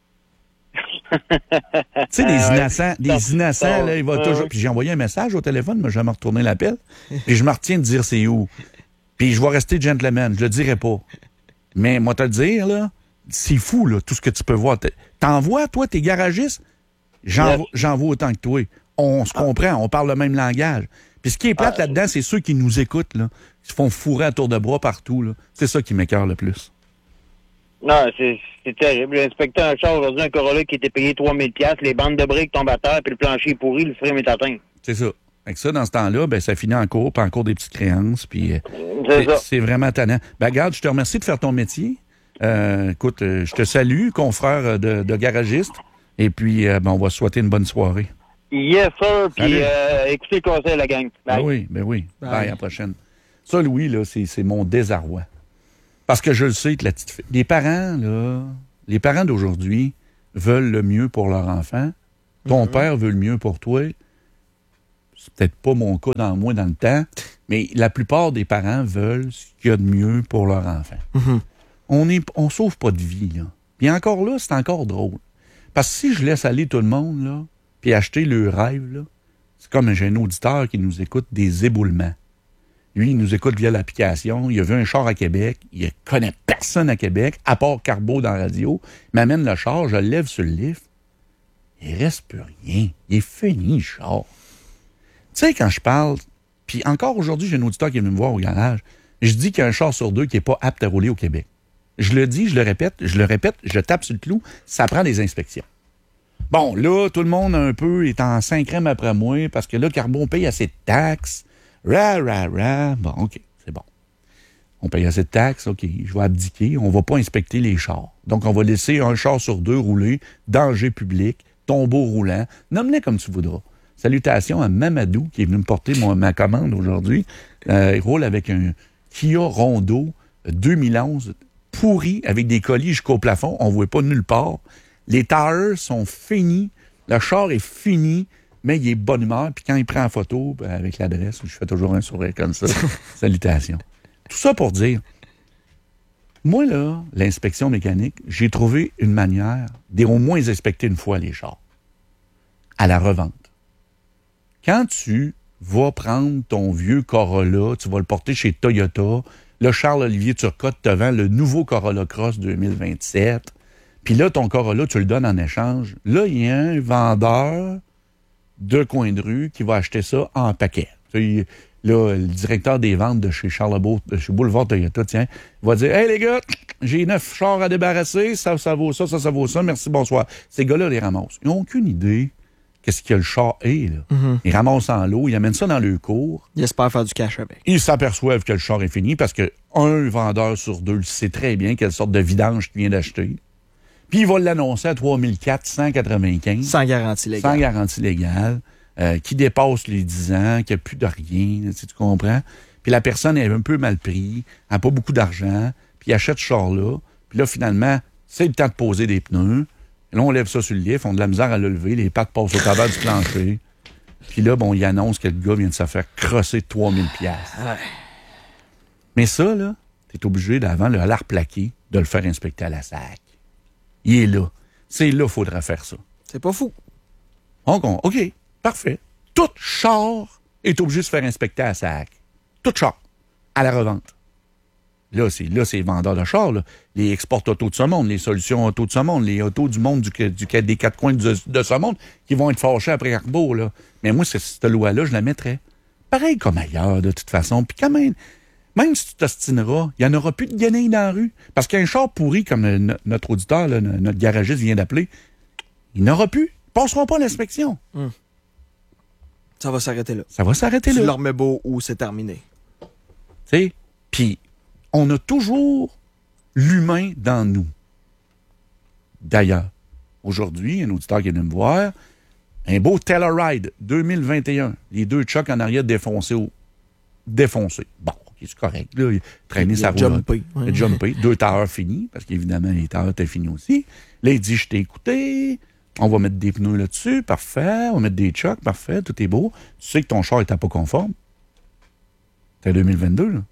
Speaker 1: sais, des innocents, des innocents, là, il va toujours... Puis j'ai envoyé un message au téléphone, mais j'ai jamais retourné l'appel. Puis je me retiens de dire c'est où. Puis je vais rester gentleman, je le dirai pas. Mais moi, te le dire, là, c'est fou, là, tout ce que tu peux voir. T'en vois, toi, t'es garagiste? J'en,
Speaker 6: Yes.
Speaker 1: vois- j'en vois autant que toi. On se comprend, on parle le même langage. Puis ce qui est plate là-dedans, c'est ceux qui nous écoutent, là. Ils se font fourrer à tour de bras partout, là. C'est ça qui m'écoeure le plus.
Speaker 6: Non, c'est, c'est terrible. J'ai inspecté un char aujourd'hui, un Corolla qui était payé trois mille dollars, les bandes de briques tombent à terre, puis le plancher est pourri, le frame est atteint.
Speaker 1: C'est ça. Avec ça, dans ce temps-là, ben, ça finit en cours, puis en cours des petites créances, puis euh,
Speaker 6: C'est
Speaker 1: c'est,
Speaker 6: ça.
Speaker 1: c'est vraiment tannant. Ben, regarde, je te remercie de faire ton métier. Euh, écoute, euh, je te salue, confrère de, de garagiste, et puis, euh, ben, on va se souhaiter une bonne soirée.
Speaker 6: Yes, sir. Puis
Speaker 1: Salut.
Speaker 6: euh, écoutez le conseil, la gang. Bye.
Speaker 1: Ben oui, ben oui.
Speaker 2: Bye.
Speaker 1: Bye, à la prochaine. Ça, Louis, là, c'est, c'est mon désarroi. Parce que je le sais que la petite fille... Les parents, là, les parents d'aujourd'hui veulent le mieux pour leur enfant. Ton mm-hmm. père veut le mieux pour toi. C'est peut-être pas mon cas dans moi dans le temps, mais la plupart des parents veulent ce qu'il y a de mieux pour leur enfant.
Speaker 2: Mm-hmm. On
Speaker 1: est, on sauve pas de vie, là. Puis encore là, c'est encore drôle. Parce que si je laisse aller tout le monde, là, puis acheter le rêve, là, c'est comme j'ai un auditeur qui nous écoute des éboulements. Lui, il nous écoute via l'application. Il a vu un char à Québec. Il ne connaît personne à Québec, à part Carbo dans la radio. Il m'amène le char, je le lève sur le lift. Il reste plus rien. Il est fini, le char. Tu sais, quand je parle, puis encore aujourd'hui, j'ai un auditeur qui est venu me voir au garage, je dis qu'il y a un char sur deux qui n'est pas apte à rouler au Québec. Je le dis, je le répète, je le répète, je tape sur le clou, ça prend des inspections. Bon, là, tout le monde un peu est en cinquième après moi, parce que là, Carbon paye assez de taxes. Ra, ra, ra. Bon, OK, c'est bon. On paye assez de taxes, OK, je vais abdiquer, on va pas inspecter les chars. Donc, on va laisser un char sur deux rouler, danger public, tombeau roulant, nomme-les comme tu voudras. Salutations à Mamadou, qui est venu me porter mon, ma commande aujourd'hui. Euh, il roule avec un Kia Rondo deux mille onze, pourri, avec des colis jusqu'au plafond, on ne voit pas nulle part. Les tires sont finis, le char est fini, mais il est de bonne humeur. Puis quand il prend en photo, ben, avec l'adresse, je fais toujours un sourire comme ça. Salutations. Tout ça pour dire, moi, là, l'inspection mécanique, j'ai trouvé une manière d'au moins inspecter une fois les chars. À la revente. Quand tu vas prendre ton vieux Corolla, tu vas le porter chez Toyota, le Charles-Olivier Turcotte te vend le nouveau Corolla Cross deux mille vingt-sept, puis là, ton Corolla, tu le donnes en échange. Là, il y a un vendeur de coin de rue qui va acheter ça en paquet. Là, le directeur des ventes de chez Charlebourg, de chez Boulevard Toyota, tiens, il va dire « Hey les gars, j'ai neuf chars à débarrasser, ça, ça vaut ça, ça, ça vaut ça, merci, bonsoir. » Ces gars-là les ramassent. Ils n'ont aucune idée qu'est-ce que le char est, là. Mm-hmm. Ils ramassent en l'eau, ils amènent ça dans le cours.
Speaker 2: Ils espèrent faire du cash avec.
Speaker 1: Ils s'aperçoivent que le char est fini parce que un vendeur sur deux sait très bien quelle sorte de vidange tu viens d'acheter. Puis il va l'annoncer à trois mille quatre cent quatre-vingt-quinze.
Speaker 2: Sans garantie légale.
Speaker 1: Sans garantie légale. Euh, qui dépasse les dix ans, qui n'a plus de rien, tu comprends? Puis la personne est un peu mal prise, elle n'a pas beaucoup d'argent, puis il achète ce char-là. Puis là, finalement, c'est le temps de poser des pneus. Là, on lève ça sur le lift, on a de la misère à le lever, les pattes passent au travers du plancher. Puis là, bon, il annonce que le gars vient de se faire crosser trois mille piastres.
Speaker 2: Ouais.
Speaker 1: Mais ça, là, t'es obligé, d'avant le lard plaqué, de le faire inspecter à la S A C. Il est là. C'est là qu'il faudra faire ça.
Speaker 2: C'est pas fou.
Speaker 1: Donc, on, OK, parfait. Tout char est obligé de se faire inspecter à la S A C. Tout char. À la revente. Là, c'est, là, c'est les vendeurs de chars, là. Les exports auto de ce monde, les solutions auto de ce monde, les autos du monde du, du, des quatre coins de, de ce monde qui vont être fâchés après Carbo, là. Mais moi, cette, cette loi-là, je la mettrais pareil comme ailleurs, de toute façon. Puis quand même, même si tu t'ostineras, il n'y en aura plus de guenilles dans la rue. Parce qu'un char pourri, comme euh, notre auditeur, là, notre garagiste vient d'appeler, il n'aura plus. Ils ne passeront pas l'inspection.
Speaker 2: Hum. Ça va s'arrêter là.
Speaker 1: Ça va s'arrêter
Speaker 2: tu
Speaker 1: là.
Speaker 2: Tu leur mets beau ou c'est terminé.
Speaker 1: Tu sais, puis on a toujours l'humain dans nous. D'ailleurs, aujourd'hui, un auditeur qui est venu me voir, un beau Telluride deux mille vingt et un, les deux chocs en arrière défoncés. Au... défoncés. Bon, OK, c'est correct. Là, il a traîné sa roue.
Speaker 2: Jumpé.
Speaker 1: Il a jumpé. Deux tailleurs finis, parce qu'évidemment, les tailleurs étaient finis aussi. Là, il dit, je t'ai écouté, on va mettre des pneus là-dessus, parfait, on va mettre des chocs, parfait, tout est beau. Tu sais que ton char n'était pas conforme. C'était deux mille vingt-deux, là.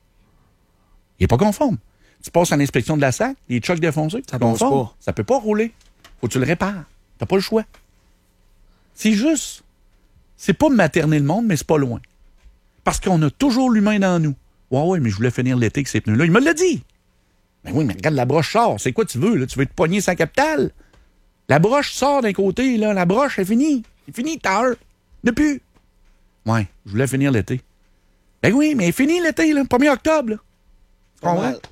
Speaker 1: Il n'est pas conforme. Tu passes à l'inspection de la S A C, les chocs défoncés,
Speaker 2: ça passe pas.
Speaker 1: Ça peut pas rouler. Faut que tu le répares. T'as pas le choix. C'est juste. C'est pas materner le monde, mais c'est pas loin. Parce qu'on a toujours l'humain dans nous. Ouais, ouais, mais je voulais finir l'été avec ces pneus-là. Il me l'a dit. Mais oui, mais regarde, la broche sort. C'est quoi tu veux, là? Tu veux te pogner sa capitale? La broche sort d'un côté, là. La broche est finie. C'est fini, t'as heure. Depuis. Ouais, je voulais finir l'été. Ben oui, mais fini l'été, là. premier octobre, là. Tu comprends? Tout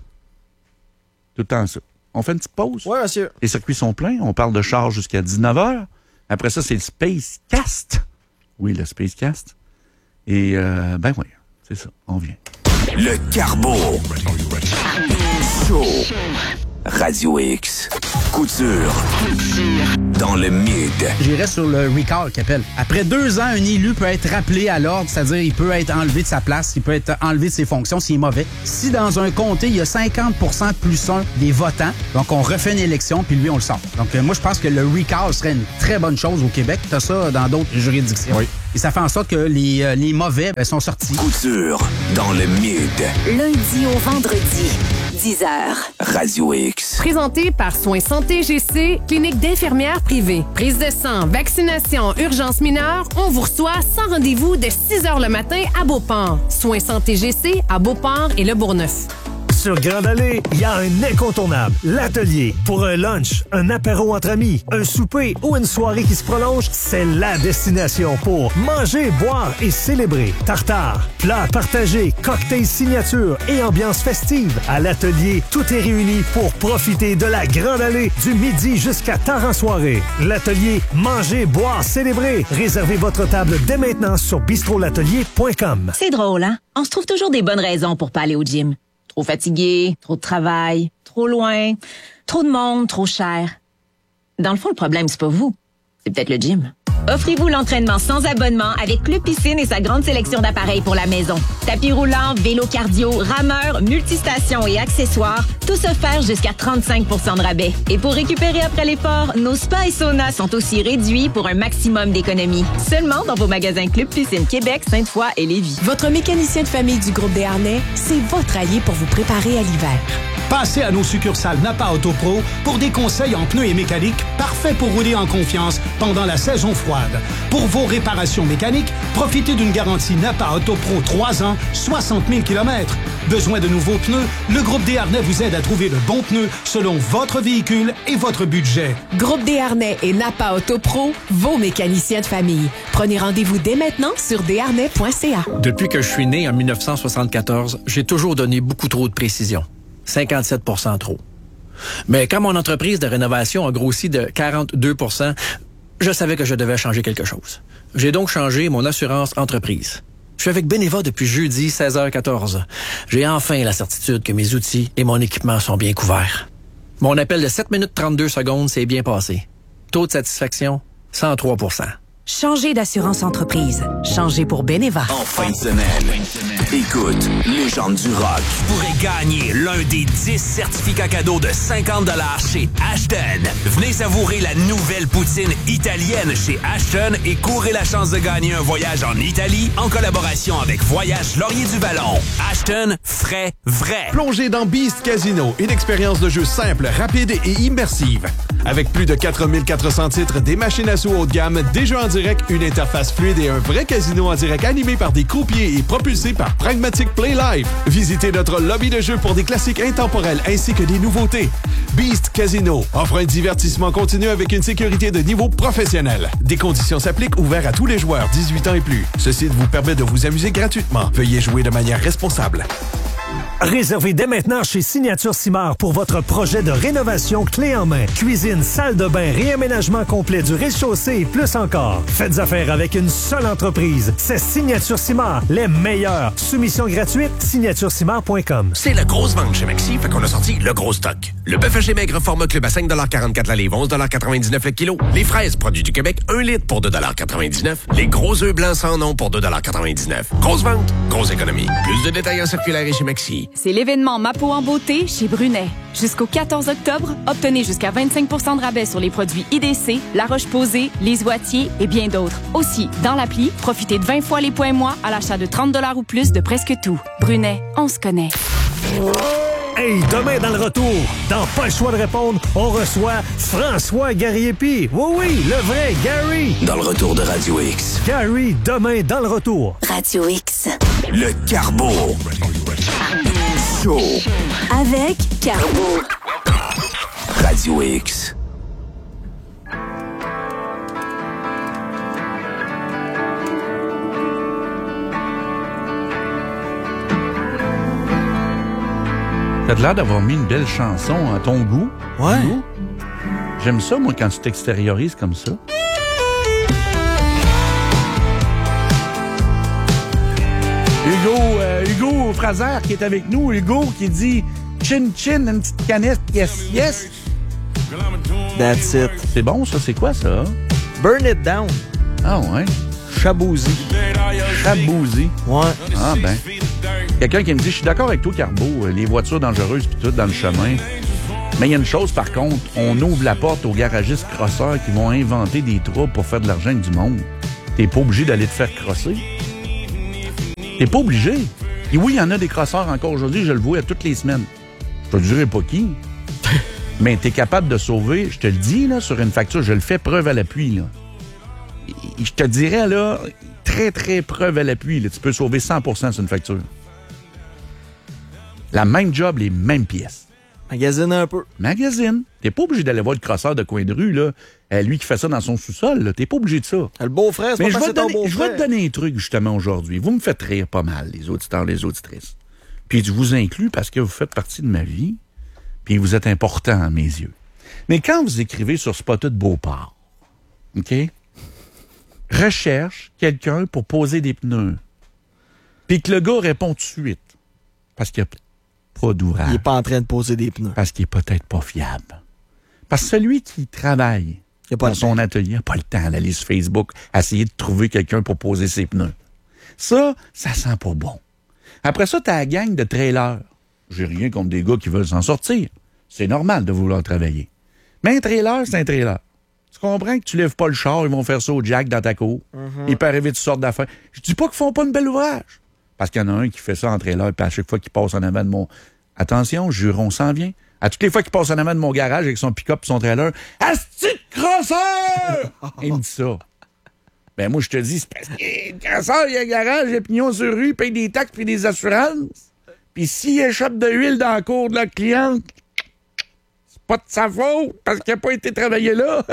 Speaker 1: le temps ça. On fait une petite pause.
Speaker 2: Oui, monsieur.
Speaker 1: Les circuits sont pleins. On parle de char jusqu'à dix-neuf heures. Après ça, c'est le Spacecast. Oui, le Spacecast. Et, euh, ben oui, c'est ça. On vient.
Speaker 7: Le Carbo Show. Radio X. Couture. Dans le mid.
Speaker 8: J'irais sur le recall qu'il appelle. Après deux ans, un élu peut être rappelé à l'ordre, c'est-à-dire il peut être enlevé de sa place, il peut être enlevé de ses fonctions s'il est mauvais. Si dans un comté, il y a cinquante pour cent plus un des votants, donc on refait une élection, puis lui, on le sort. Donc euh, moi, je pense que le recall serait une très bonne chose au Québec. T'as ça dans d'autres juridictions. Oui. Et ça fait en sorte que les, euh, les mauvais ben, sont sortis.
Speaker 7: Couture dans le mid.
Speaker 9: Lundi au vendredi, dix heures.
Speaker 7: Radio X.
Speaker 10: Présenté par Soins Santé G C, clinique d'infirmières privée. Prise de sang, vaccination, urgence mineure, on vous reçoit sans rendez-vous dès six heures le matin à Beauport. Soins Santé G C à Beauport et Le Bourgneuf.
Speaker 11: Sur Grande Allée, il y a un incontournable, l'atelier. Pour un lunch, un apéro entre amis, un souper ou une soirée qui se prolonge, c'est la destination pour manger, boire et célébrer. Tartare, plats partagés, cocktails signature et ambiance festive. À l'atelier, tout est réuni pour profiter de la Grande Allée du midi jusqu'à tard en soirée. L'atelier, manger, boire, célébrer. Réservez votre table dès maintenant sur bistro l'atelier point com.
Speaker 12: C'est drôle, hein? On se trouve toujours des bonnes raisons pour pas aller au gym. Trop fatigué, trop de travail, trop loin, trop de monde, trop cher. Dans le fond, le problème, c'est pas vous. C'est peut-être le gym. Offrez-vous l'entraînement sans abonnement avec Club Piscine et sa grande sélection d'appareils pour la maison. Tapis roulant, vélo cardio, rameur, multistations et accessoires, tous offerts jusqu'à trente-cinq pour cent de rabais. Et pour récupérer après l'effort, nos spas et saunas sont aussi réduits pour un maximum d'économies. Seulement dans vos magasins Club Piscine Québec, Sainte-Foy et Lévis.
Speaker 13: Votre mécanicien de famille du groupe Desharnais, c'est votre allié pour vous préparer à l'hiver.
Speaker 14: Passez à nos succursales Napa Auto Pro pour des conseils en pneus et mécanique parfaits pour rouler en confiance pendant la saison froide. Pour vos réparations mécaniques, profitez d'une garantie Napa Auto Pro trois ans, soixante mille kilomètres. Besoin de nouveaux pneus? Le groupe Desharnais vous aide à trouver le bon pneu selon votre véhicule et votre budget.
Speaker 13: Groupe Desharnais et Napa Auto Pro, vos mécaniciens de famille. Prenez rendez-vous dès maintenant sur desharnais point c a.
Speaker 15: Depuis que je suis né en mille neuf cent soixante-quatorze, j'ai toujours donné beaucoup trop de précision. cinquante-sept pour cent trop. Mais quand mon entreprise de rénovation a grossi de quarante-deux pour cent, je savais que je devais changer quelque chose. J'ai donc changé mon assurance entreprise. Je suis avec Beneva depuis jeudi seize heures quatorze. J'ai enfin la certitude que mes outils et mon équipement sont bien couverts. Mon appel de sept minutes trente-deux secondes s'est bien passé. Taux de satisfaction, cent trois pour cent.
Speaker 13: Changez d'assurance entreprise. Changez pour Beneva.
Speaker 7: En fin de semaine, écoute, Légende du rock.
Speaker 16: Vous pourrez gagner l'un des dix certificats cadeaux de cinquante dollars chez Ashton. Venez savourer la nouvelle poutine italienne chez Ashton et courez la chance de gagner un voyage en Italie en collaboration avec Voyage Laurier du Ballon. Ashton, frais, vrai.
Speaker 17: Plongez dans Beast Casino, une expérience de jeu simple, rapide et immersive. Avec plus de quatre mille quatre cents titres, des machines à sous haut de gamme, des jeux en direct, une interface fluide et un vrai casino en direct animé par des croupiers et propulsé par Pragmatic Play Live. Visitez notre lobby de jeu pour des classiques intemporels ainsi que des nouveautés. Beast Casino offre un divertissement continu avec une sécurité de niveau professionnel. Des conditions s'appliquent, ouvert à tous les joueurs dix-huit ans et plus. Ce site vous permet de vous amuser gratuitement. Veuillez jouer de manière responsable.
Speaker 11: Réservez dès maintenant chez Signature Simard pour votre projet de rénovation clé en main. Cuisine, salle de bain, réaménagement complet du rez-de-chaussée et plus encore. Faites affaire avec une seule entreprise. C'est Signature Simard, les meilleurs. Soumission gratuite, signature simard point com.
Speaker 16: C'est la grosse vente chez Maxi, fait qu'on a sorti le gros stock. Le bœuf haché maigre format club à cinq quarante-quatre la livre, onze quatre-vingt-dix-neuf le kilo. Les fraises produits du Québec, un litre pour deux quatre-vingt-dix-neuf. Les gros œufs blancs sans nom pour deux quatre-vingt-dix-neuf. Grosse vente, grosse économie. Plus de détails en circulaire et chez Maxi.
Speaker 18: C'est l'événement Ma peau en beauté chez Brunet. Jusqu'au quatorze octobre, obtenez jusqu'à vingt-cinq pour cent de rabais sur les produits I D C, La Roche-Posay, Les Oitiers et bien d'autres. Aussi, dans l'appli, profitez de vingt fois les points mois à l'achat de trente dollars ou plus de presque tout. Brunet, on se connaît.
Speaker 11: Hey, demain dans le retour, dans Pas le choix de répondre, on reçoit François Gariepi. Oui, oui, le vrai Gary.
Speaker 7: Dans le retour de Radio X.
Speaker 11: Gary, demain dans le retour.
Speaker 9: Radio X.
Speaker 7: Le Carbo. Show.
Speaker 9: Avec Carbo.
Speaker 7: Radio X.
Speaker 1: T'as l'air d'avoir mis une belle chanson à ton goût.
Speaker 2: Ouais.
Speaker 1: Goût. J'aime ça, moi, quand tu t'extériorises comme ça. Hugo, euh, Hugo Fraser qui est avec nous. Hugo qui dit chin-chin, une petite canette, yes, yes.
Speaker 2: That's it.
Speaker 1: C'est bon, ça? C'est quoi, ça?
Speaker 2: Burn It Down.
Speaker 1: Ah, ouais.
Speaker 2: Chabouzi.
Speaker 1: Chabouzi.
Speaker 2: Ouais.
Speaker 1: Ah, ben. Quelqu'un qui me dit, je suis d'accord avec toi, Carbo, les voitures dangereuses pis tout dans le chemin. Mais il y a une chose, par contre, on ouvre la porte aux garagistes crosseurs qui vont inventer des troubles pour faire de l'argent avec du monde. T'es pas obligé d'aller te faire crosser. T'es pas obligé. Et oui, il y en a des crosseurs encore aujourd'hui, je le vois toutes les semaines. Je te dirai pas qui. Mais t'es capable de sauver, je te le dis, là, sur une facture, je le fais preuve à l'appui, là. Je te dirais, là, très, très preuve à l'appui, là, tu peux sauver cent pour cent sur une facture. La même job, les mêmes pièces.
Speaker 2: Magazine un peu.
Speaker 1: Magazine. T'es pas obligé d'aller voir le crosseur de coin de rue, là. Euh, lui qui fait ça dans son sous-sol, là. T'es pas obligé de ça.
Speaker 2: Le beau-frère, c'est
Speaker 1: Mais
Speaker 2: pas
Speaker 1: je vais,
Speaker 2: parce que
Speaker 1: donner,
Speaker 2: c'est ton
Speaker 1: je vais te
Speaker 2: beau-frère.
Speaker 1: donner un truc, justement, aujourd'hui. Vous me faites rire pas mal, les auditeurs, les auditrices. Puis je vous inclus parce que vous faites partie de ma vie, puis vous êtes important à mes yeux. Mais quand vous écrivez sur Spotted Beauport, OK? Recherche quelqu'un pour poser des pneus. Puis que le gars répond tout de suite. Parce qu'il n'y a pas d'ouvrage.
Speaker 2: Il n'est pas en train de poser des pneus.
Speaker 1: Parce qu'il n'est peut-être pas fiable. Parce que celui qui travaille
Speaker 2: il a pas
Speaker 1: dans son atelier n'a pas le temps d'aller sur Facebook essayer de trouver quelqu'un pour poser ses pneus. Ça, ça sent pas bon. Après ça, t'as la gang de trailers. J'ai rien contre des gars qui veulent s'en sortir. C'est normal de vouloir travailler. Mais un trailer, c'est un trailer. Tu comprends que tu lèves pas le char, ils vont faire ça au jack dans ta cour.
Speaker 2: Mm-hmm.
Speaker 1: Il peut arriver toutes sortes d'affaires. Je dis pas qu'ils font pas une belle ouvrage. Parce qu'il y en a un qui fait ça en trailer, puis à chaque fois qu'il passe en avant de mon... Attention, juron s'en vient. À toutes les fois qu'il passe en avant de mon garage avec son pick-up et son trailer, « Asti de crosseur! » Il me dit ça. Ben moi, je te dis, c'est parce que le crosseur, il a un garage, il a pignon sur rue, il paye des taxes puis des assurances. Puis s'il échappe de l'huile dans la cour de la cliente, c'est pas de sa faute, parce qu'il n'a pas été travaillé là.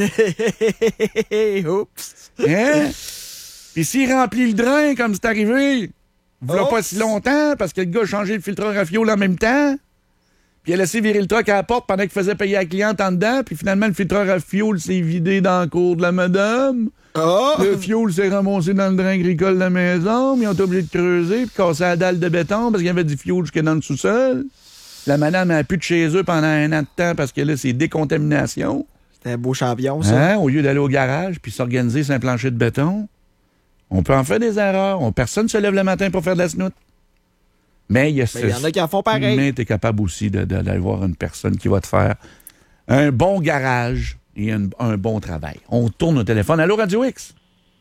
Speaker 2: Oups!
Speaker 1: Hein? Puis s'il remplit le drain, comme c'est arrivé, voilà
Speaker 2: Oups.
Speaker 1: pas si longtemps, parce que le gars a changé le filtreur à fioul en même temps, puis il a laissé virer le truck à la porte pendant qu'il faisait payer la cliente en dedans, puis finalement, le filtreur à fioul s'est vidé dans la cour de la madame.
Speaker 2: Oh.
Speaker 1: Le fioul s'est ramassé dans le drain agricole de la maison, mais ils ont été obligés de creuser, puis casser la dalle de béton, parce qu'il y avait du fioul jusque dans le sous-sol. La madame n'a plus de chez eux pendant un an de temps, parce que là, c'est décontamination.
Speaker 2: C'était un beau champion, ça.
Speaker 1: Hein? Au lieu d'aller au garage, puis s'organiser sur un plancher de béton. On peut en faire des erreurs. On, personne ne se lève le matin pour faire de la snoute. Mais il y,
Speaker 2: y en a qui en font pareil.
Speaker 1: Mais tu es capable aussi de, de, d'aller voir une personne qui va te faire un bon garage et un, un bon travail. On tourne au téléphone. Allô, Radio X?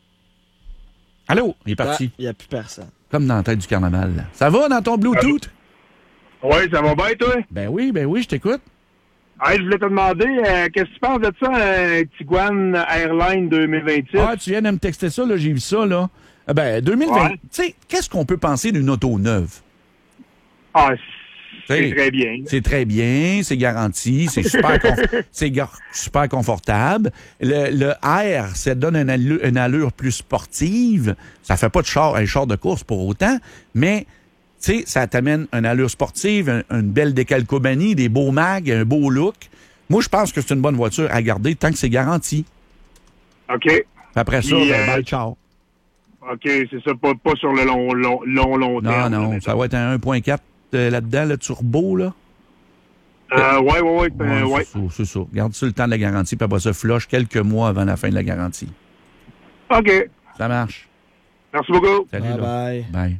Speaker 1: Allô? Il est parti.
Speaker 2: Il n'y a plus personne.
Speaker 1: Comme dans la tête du carnaval. Là. Ça va dans ton Bluetooth?
Speaker 4: Oui, ça va bien, toi?
Speaker 1: Ben oui, ben oui, je t'écoute.
Speaker 4: Hey, je voulais te demander, euh, qu'est-ce que tu penses de ça, euh, Tiguan Airline deux mille vingt-six?
Speaker 1: Ah, tu viens de me texter ça, là, j'ai vu ça, là. Ah ben, deux mille vingt,
Speaker 4: ouais.
Speaker 1: Tu sais, qu'est-ce qu'on peut penser d'une auto neuve?
Speaker 4: Ah, c'est
Speaker 1: T'sais,
Speaker 4: très bien.
Speaker 1: C'est très bien, c'est garanti, c'est super, conf- c'est gar- super confortable. Le, le R, ça donne une allure, une allure plus sportive. Ça fait pas de char, un char de course pour autant, mais... Tu sais, ça t'amène une allure sportive, un, une belle décalcomanie, des beaux mags, un beau look. Moi, je pense que c'est une bonne voiture à garder tant que c'est garanti.
Speaker 4: OK.
Speaker 1: Après ça,
Speaker 4: Puis,
Speaker 1: ben,
Speaker 4: euh,
Speaker 1: bye, ciao.
Speaker 4: OK, c'est ça, pas, pas sur le long, long, long, long
Speaker 1: Non,
Speaker 4: terme.
Speaker 1: non, ça va être un un virgule quatre euh, là-dedans, le turbo, là.
Speaker 4: Euh, ouais, ouais, ouais.
Speaker 1: Ouais,
Speaker 4: euh, ouais.
Speaker 1: c'est ça, c'est ça. Garde ça le temps de la garantie, puis après ça, flush quelques mois avant la fin de la garantie.
Speaker 4: OK.
Speaker 1: Ça marche.
Speaker 4: Merci beaucoup.
Speaker 1: Salut,
Speaker 2: Bye
Speaker 1: là.
Speaker 2: bye.
Speaker 1: Bye.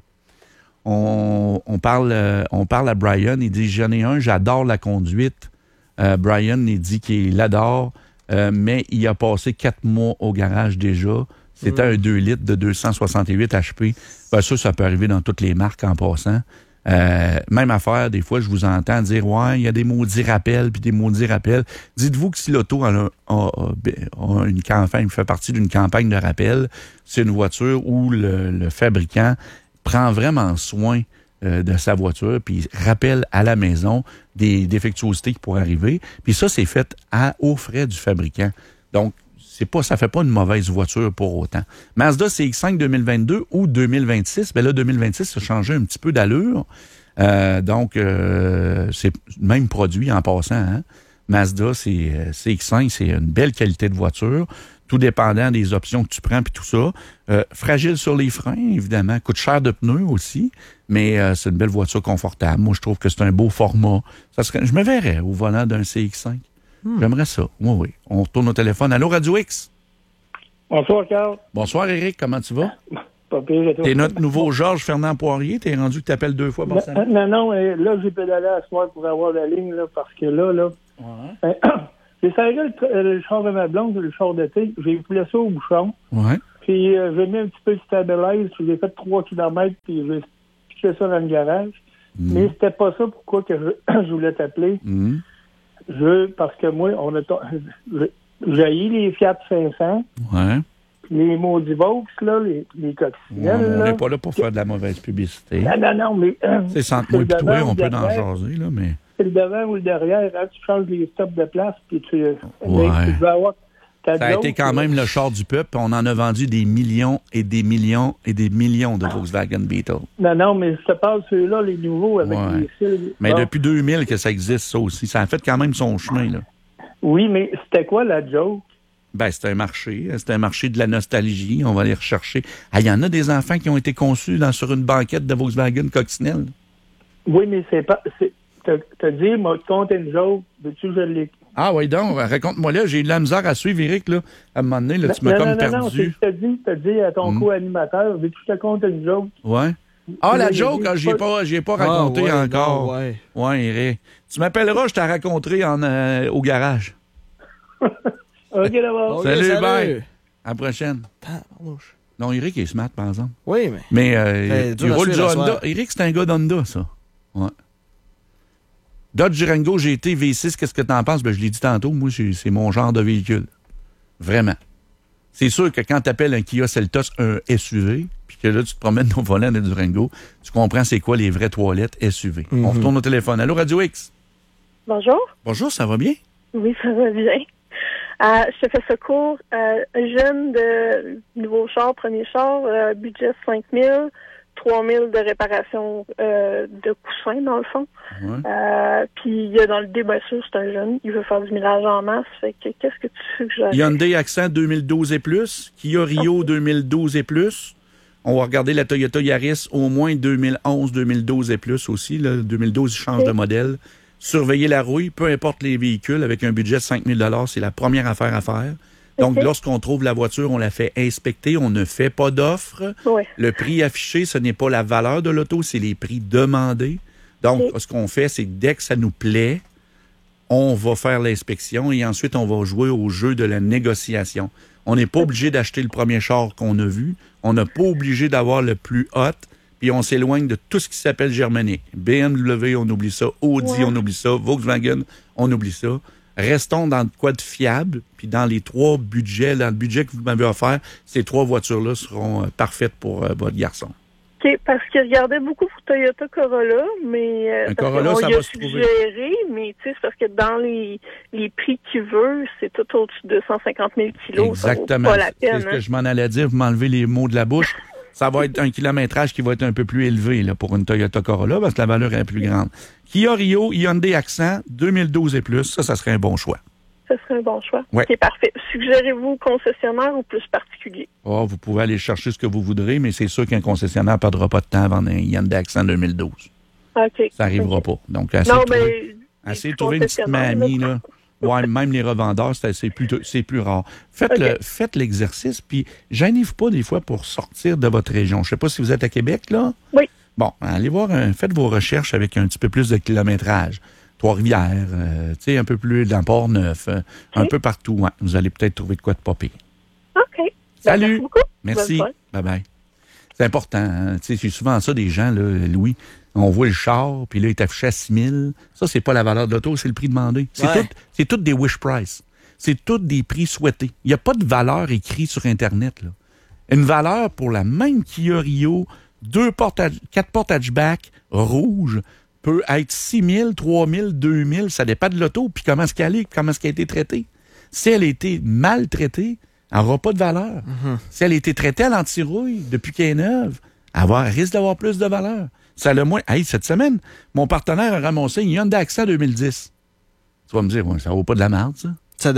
Speaker 1: On, on, parle, euh, on parle à Brian, il dit « J'en ai un, j'adore la conduite. Euh, » Brian, il dit qu'il l'adore, euh, mais il a passé quatre mois au garage déjà. C'était mm. un deux litres de deux cent soixante-huit H P. Ben, ça, ça peut arriver dans toutes les marques en passant. Euh, même affaire, des fois, je vous entends dire « Ouais, il y a des maudits rappels, puis des maudits rappels. » Dites-vous que si l'auto a, a, a, a une campagne, fait partie d'une campagne de rappel, c'est une voiture où le, le fabricant prend vraiment soin euh, de sa voiture, puis rappelle à la maison des défectuosités qui pourraient arriver. Puis ça, c'est fait à, aux frais du fabricant. Donc, c'est pas, ça fait pas une mauvaise voiture pour autant. Mazda C X cinq deux mille vingt-deux ou deux mille vingt-six, ben là, deux mille vingt-six, ça a changé un petit peu d'allure. Euh, donc, euh, c'est le même produit en passant. Hein? Mazda, c'est, C X cinq, c'est une belle qualité de voiture. tout dépendant des options que tu prends puis tout ça. Euh, fragile sur les freins, évidemment. Coûte cher de pneus aussi, mais euh, c'est une belle voiture confortable. Moi, je trouve que c'est un beau format. Ça serait, je me verrais au volant d'un C X cinq. Hmm. J'aimerais ça. Oui, oui. On retourne au téléphone. Allô, Radio X?
Speaker 19: Bonsoir, Carl.
Speaker 1: Bonsoir, Éric. Comment tu vas?
Speaker 19: Pas pire, j'ai
Speaker 1: T'es notre nouveau Georges Fernand Poirier. T'es rendu que t'appelles deux fois par semaine.
Speaker 19: Non, non, euh, là, j'ai pédalé à ce soir pour avoir la ligne, là, parce que là, là... Ouais. Euh, j'ai serré le, le char de ma blonde, le char d'été. J'ai poussé ça au bouchon.
Speaker 1: Ouais.
Speaker 19: Puis euh, j'ai mis un petit peu de stabilise. J'ai fait trois kilomètres, puis j'ai piqué ça dans le garage. Mm. Mais c'était pas ça pourquoi que je, je voulais t'appeler. Mm. Je, parce que moi, on a... J'ai eu les Fiat cinq cents.
Speaker 1: Ouais.
Speaker 19: Les maudits Vaux, là, les, les coccinelles.
Speaker 1: Ouais, on
Speaker 19: n'est
Speaker 1: pas là pour faire de la mauvaise publicité.
Speaker 19: Non, non, non, mais... Euh,
Speaker 1: c'est sans moi et toi, on peut en jaser, là, mais...
Speaker 19: C'est le devant ou le derrière, hein, tu changes les stops de place, puis tu,
Speaker 1: ouais.
Speaker 19: tu vas avoir...
Speaker 1: Ça a été quand même le char du peuple, on en a vendu des millions et des millions et des millions de Volkswagen Beetle.
Speaker 19: Non, non, mais ça passe ceux-là, les nouveaux, avec
Speaker 1: ouais.
Speaker 19: les cils.
Speaker 1: Mais
Speaker 19: bon.
Speaker 1: Depuis deux mille que ça existe, ça aussi. Ça a fait quand même son chemin, là.
Speaker 19: Oui, mais c'était quoi la joke?
Speaker 1: Ben, c'est un marché. C'est un marché de la nostalgie. On va aller rechercher. Ah, il y en a des enfants qui ont été conçus dans, sur une banquette de Volkswagen Coccinelle.
Speaker 19: Oui, mais c'est pas... T'as, t'as dit, moi, tu comptes une joke. Veux-tu que je l'ai...
Speaker 1: Ah oui, donc, raconte-moi là. J'ai eu de la misère à suivre, Éric, là. À un moment donné, là, tu m'as
Speaker 19: non,
Speaker 1: comme
Speaker 19: non,
Speaker 1: perdu.
Speaker 19: Non, non, c'est t'as dit, t'as dit à ton mm. co-animateur, veux-tu que je te compte une joke?
Speaker 1: Ouais. Ah, la joke, ah, j'y ai pas, j'y ai pas raconté ah, ouais, encore. Non, ouais, ouais Éric. Tu m'appelleras, je t'ai raconté en, euh, au garage.
Speaker 19: OK, d'abord.
Speaker 1: Salut,
Speaker 19: okay, salut,
Speaker 1: bye. À la prochaine. Non, Éric est smart, par exemple.
Speaker 2: Oui, mais...
Speaker 1: Mais euh, il roule du Honda. Éric, c'est un gars d'Honda, ça. Ouais. Dodge Durango G T V six, qu'est-ce que t'en penses? Ben, je l'ai dit tantôt, moi, c'est mon genre de véhicule. Vraiment. C'est sûr que quand t'appelles un Kia Seltos un S U V, puis que là, tu te promènes au volant de Durango, tu comprends c'est quoi les vraies toilettes S U V. Mm-hmm. On retourne au téléphone. Allô, Radio X?
Speaker 20: Bonjour.
Speaker 1: Bonjour, ça va bien?
Speaker 20: Oui, ça va bien. Euh, je te fais secours. Euh, jeune de nouveau char, premier char, euh, budget cinq mille, trois mille de réparation euh, de coussins, dans le fond. Ouais. Euh, puis, il y a dans le débat sûr, c'est un jeune. Il veut faire du millage en masse. Fait que, qu'est-ce que tu suggères?
Speaker 1: Hyundai Accent deux mille douze et plus. Kia Rio deux mille douze et plus. On va regarder la Toyota Yaris au moins deux mille onze, deux mille douze et plus aussi. Là. deux mille douze, il change okay. de modèle. Surveiller la rouille, peu importe les véhicules, avec un budget de cinq mille dollars, c'est la première affaire à faire. Donc, okay. lorsqu'on trouve la voiture, on la fait inspecter, on ne fait pas d'offre.
Speaker 20: Oui.
Speaker 1: Le prix affiché, ce n'est pas la valeur de l'auto, c'est les prix demandés. Donc, okay. ce qu'on fait, c'est que dès que ça nous plaît, on va faire l'inspection et ensuite, on va jouer au jeu de la négociation. On n'est pas obligé d'acheter le premier char qu'on a vu. On n'est pas obligé d'avoir le plus hot. Puis on s'éloigne de tout ce qui s'appelle germanique. B M W, on oublie ça. Audi, ouais. on oublie ça. Volkswagen, on oublie ça. Restons dans quoi de fiable, puis dans les trois budgets, dans le budget que vous m'avez offert, ces trois voitures-là seront euh, parfaites pour euh, votre garçon.
Speaker 20: OK, parce qu'il regardait beaucoup pour Toyota Corolla, mais... Euh,
Speaker 1: Un Corolla, ça va se trouver.
Speaker 20: Suggéré, mais tu sais, c'est parce que dans les, les prix qu'il veut, c'est tout au-dessus de cent cinquante mille kilos.
Speaker 1: Exactement.
Speaker 20: Ça vaut pas la peine,
Speaker 1: c'est ce
Speaker 20: hein?
Speaker 1: que je m'en allais dire. Vous m'enlevez les mots de la bouche. Ça va être un kilométrage qui va être un peu plus élevé là, pour une Toyota Corolla parce que la valeur est plus grande. Kia Rio, Hyundai Accent, deux mille douze et plus, ça, ça serait un bon choix.
Speaker 20: Ça serait un bon choix.
Speaker 1: Ouais.
Speaker 20: OK, parfait. Suggérez-vous concessionnaire ou plus particulier?
Speaker 1: Oh, vous pouvez aller chercher ce que vous voudrez, mais c'est sûr qu'un concessionnaire ne perdra pas de temps avant un Hyundai Accent deux mille douze.
Speaker 20: OK.
Speaker 1: Ça n'arrivera
Speaker 20: okay.
Speaker 1: pas. Donc, essayez
Speaker 20: non,
Speaker 1: de trouver,
Speaker 20: mais...
Speaker 1: essayez de trouver une petite mamie, là. Ouais, même les revendeurs, c'est, c'est, plus, c'est plus rare. Faites, okay. le, faites l'exercice, puis gênez-vous pas des fois pour sortir de votre région. Je sais pas si vous êtes à Québec, là.
Speaker 20: Oui.
Speaker 1: Bon, allez voir, un, faites vos recherches avec un petit peu plus de kilométrage. Trois-Rivières, euh, tu sais, un peu plus dans Port-Neuf, euh, okay. un peu partout. Ouais. Vous allez peut-être trouver de quoi de popper.
Speaker 20: OK.
Speaker 1: Salut.
Speaker 20: Ben, merci beaucoup.
Speaker 1: Merci. Bye-bye. C'est important. Hein? Tu sais, c'est souvent ça des gens, là, Louis. On voit le char, puis là, il est affiché à six mille. Ça, c'est pas la valeur de l'auto, c'est le prix demandé. C'est
Speaker 2: ouais.
Speaker 1: tout, c'est tout des wish price. C'est tout des prix souhaités. Il n'y a pas de valeur écrite sur Internet, là. Une valeur pour la même Kia Rio, deux portes, quatre portes hatchback, rouge, peut être six mille, trois mille, deux mille. Ça dépend de l'auto, puis comment est-ce qu'elle est, comment est-ce qu'elle a été traitée. Si elle a été mal traitée, elle n'aura pas de valeur. Mm-hmm. Si elle a été traitée à l'antirouille depuis qu'elle est neuve, elle, va, elle risque d'avoir plus de valeur. Ça le moins. Hey, cette semaine, mon partenaire a ramassé une Hyundai Accent deux mille dix. Tu vas me dire, ouais, ça vaut pas de la merde, ça?
Speaker 2: Ça dépend.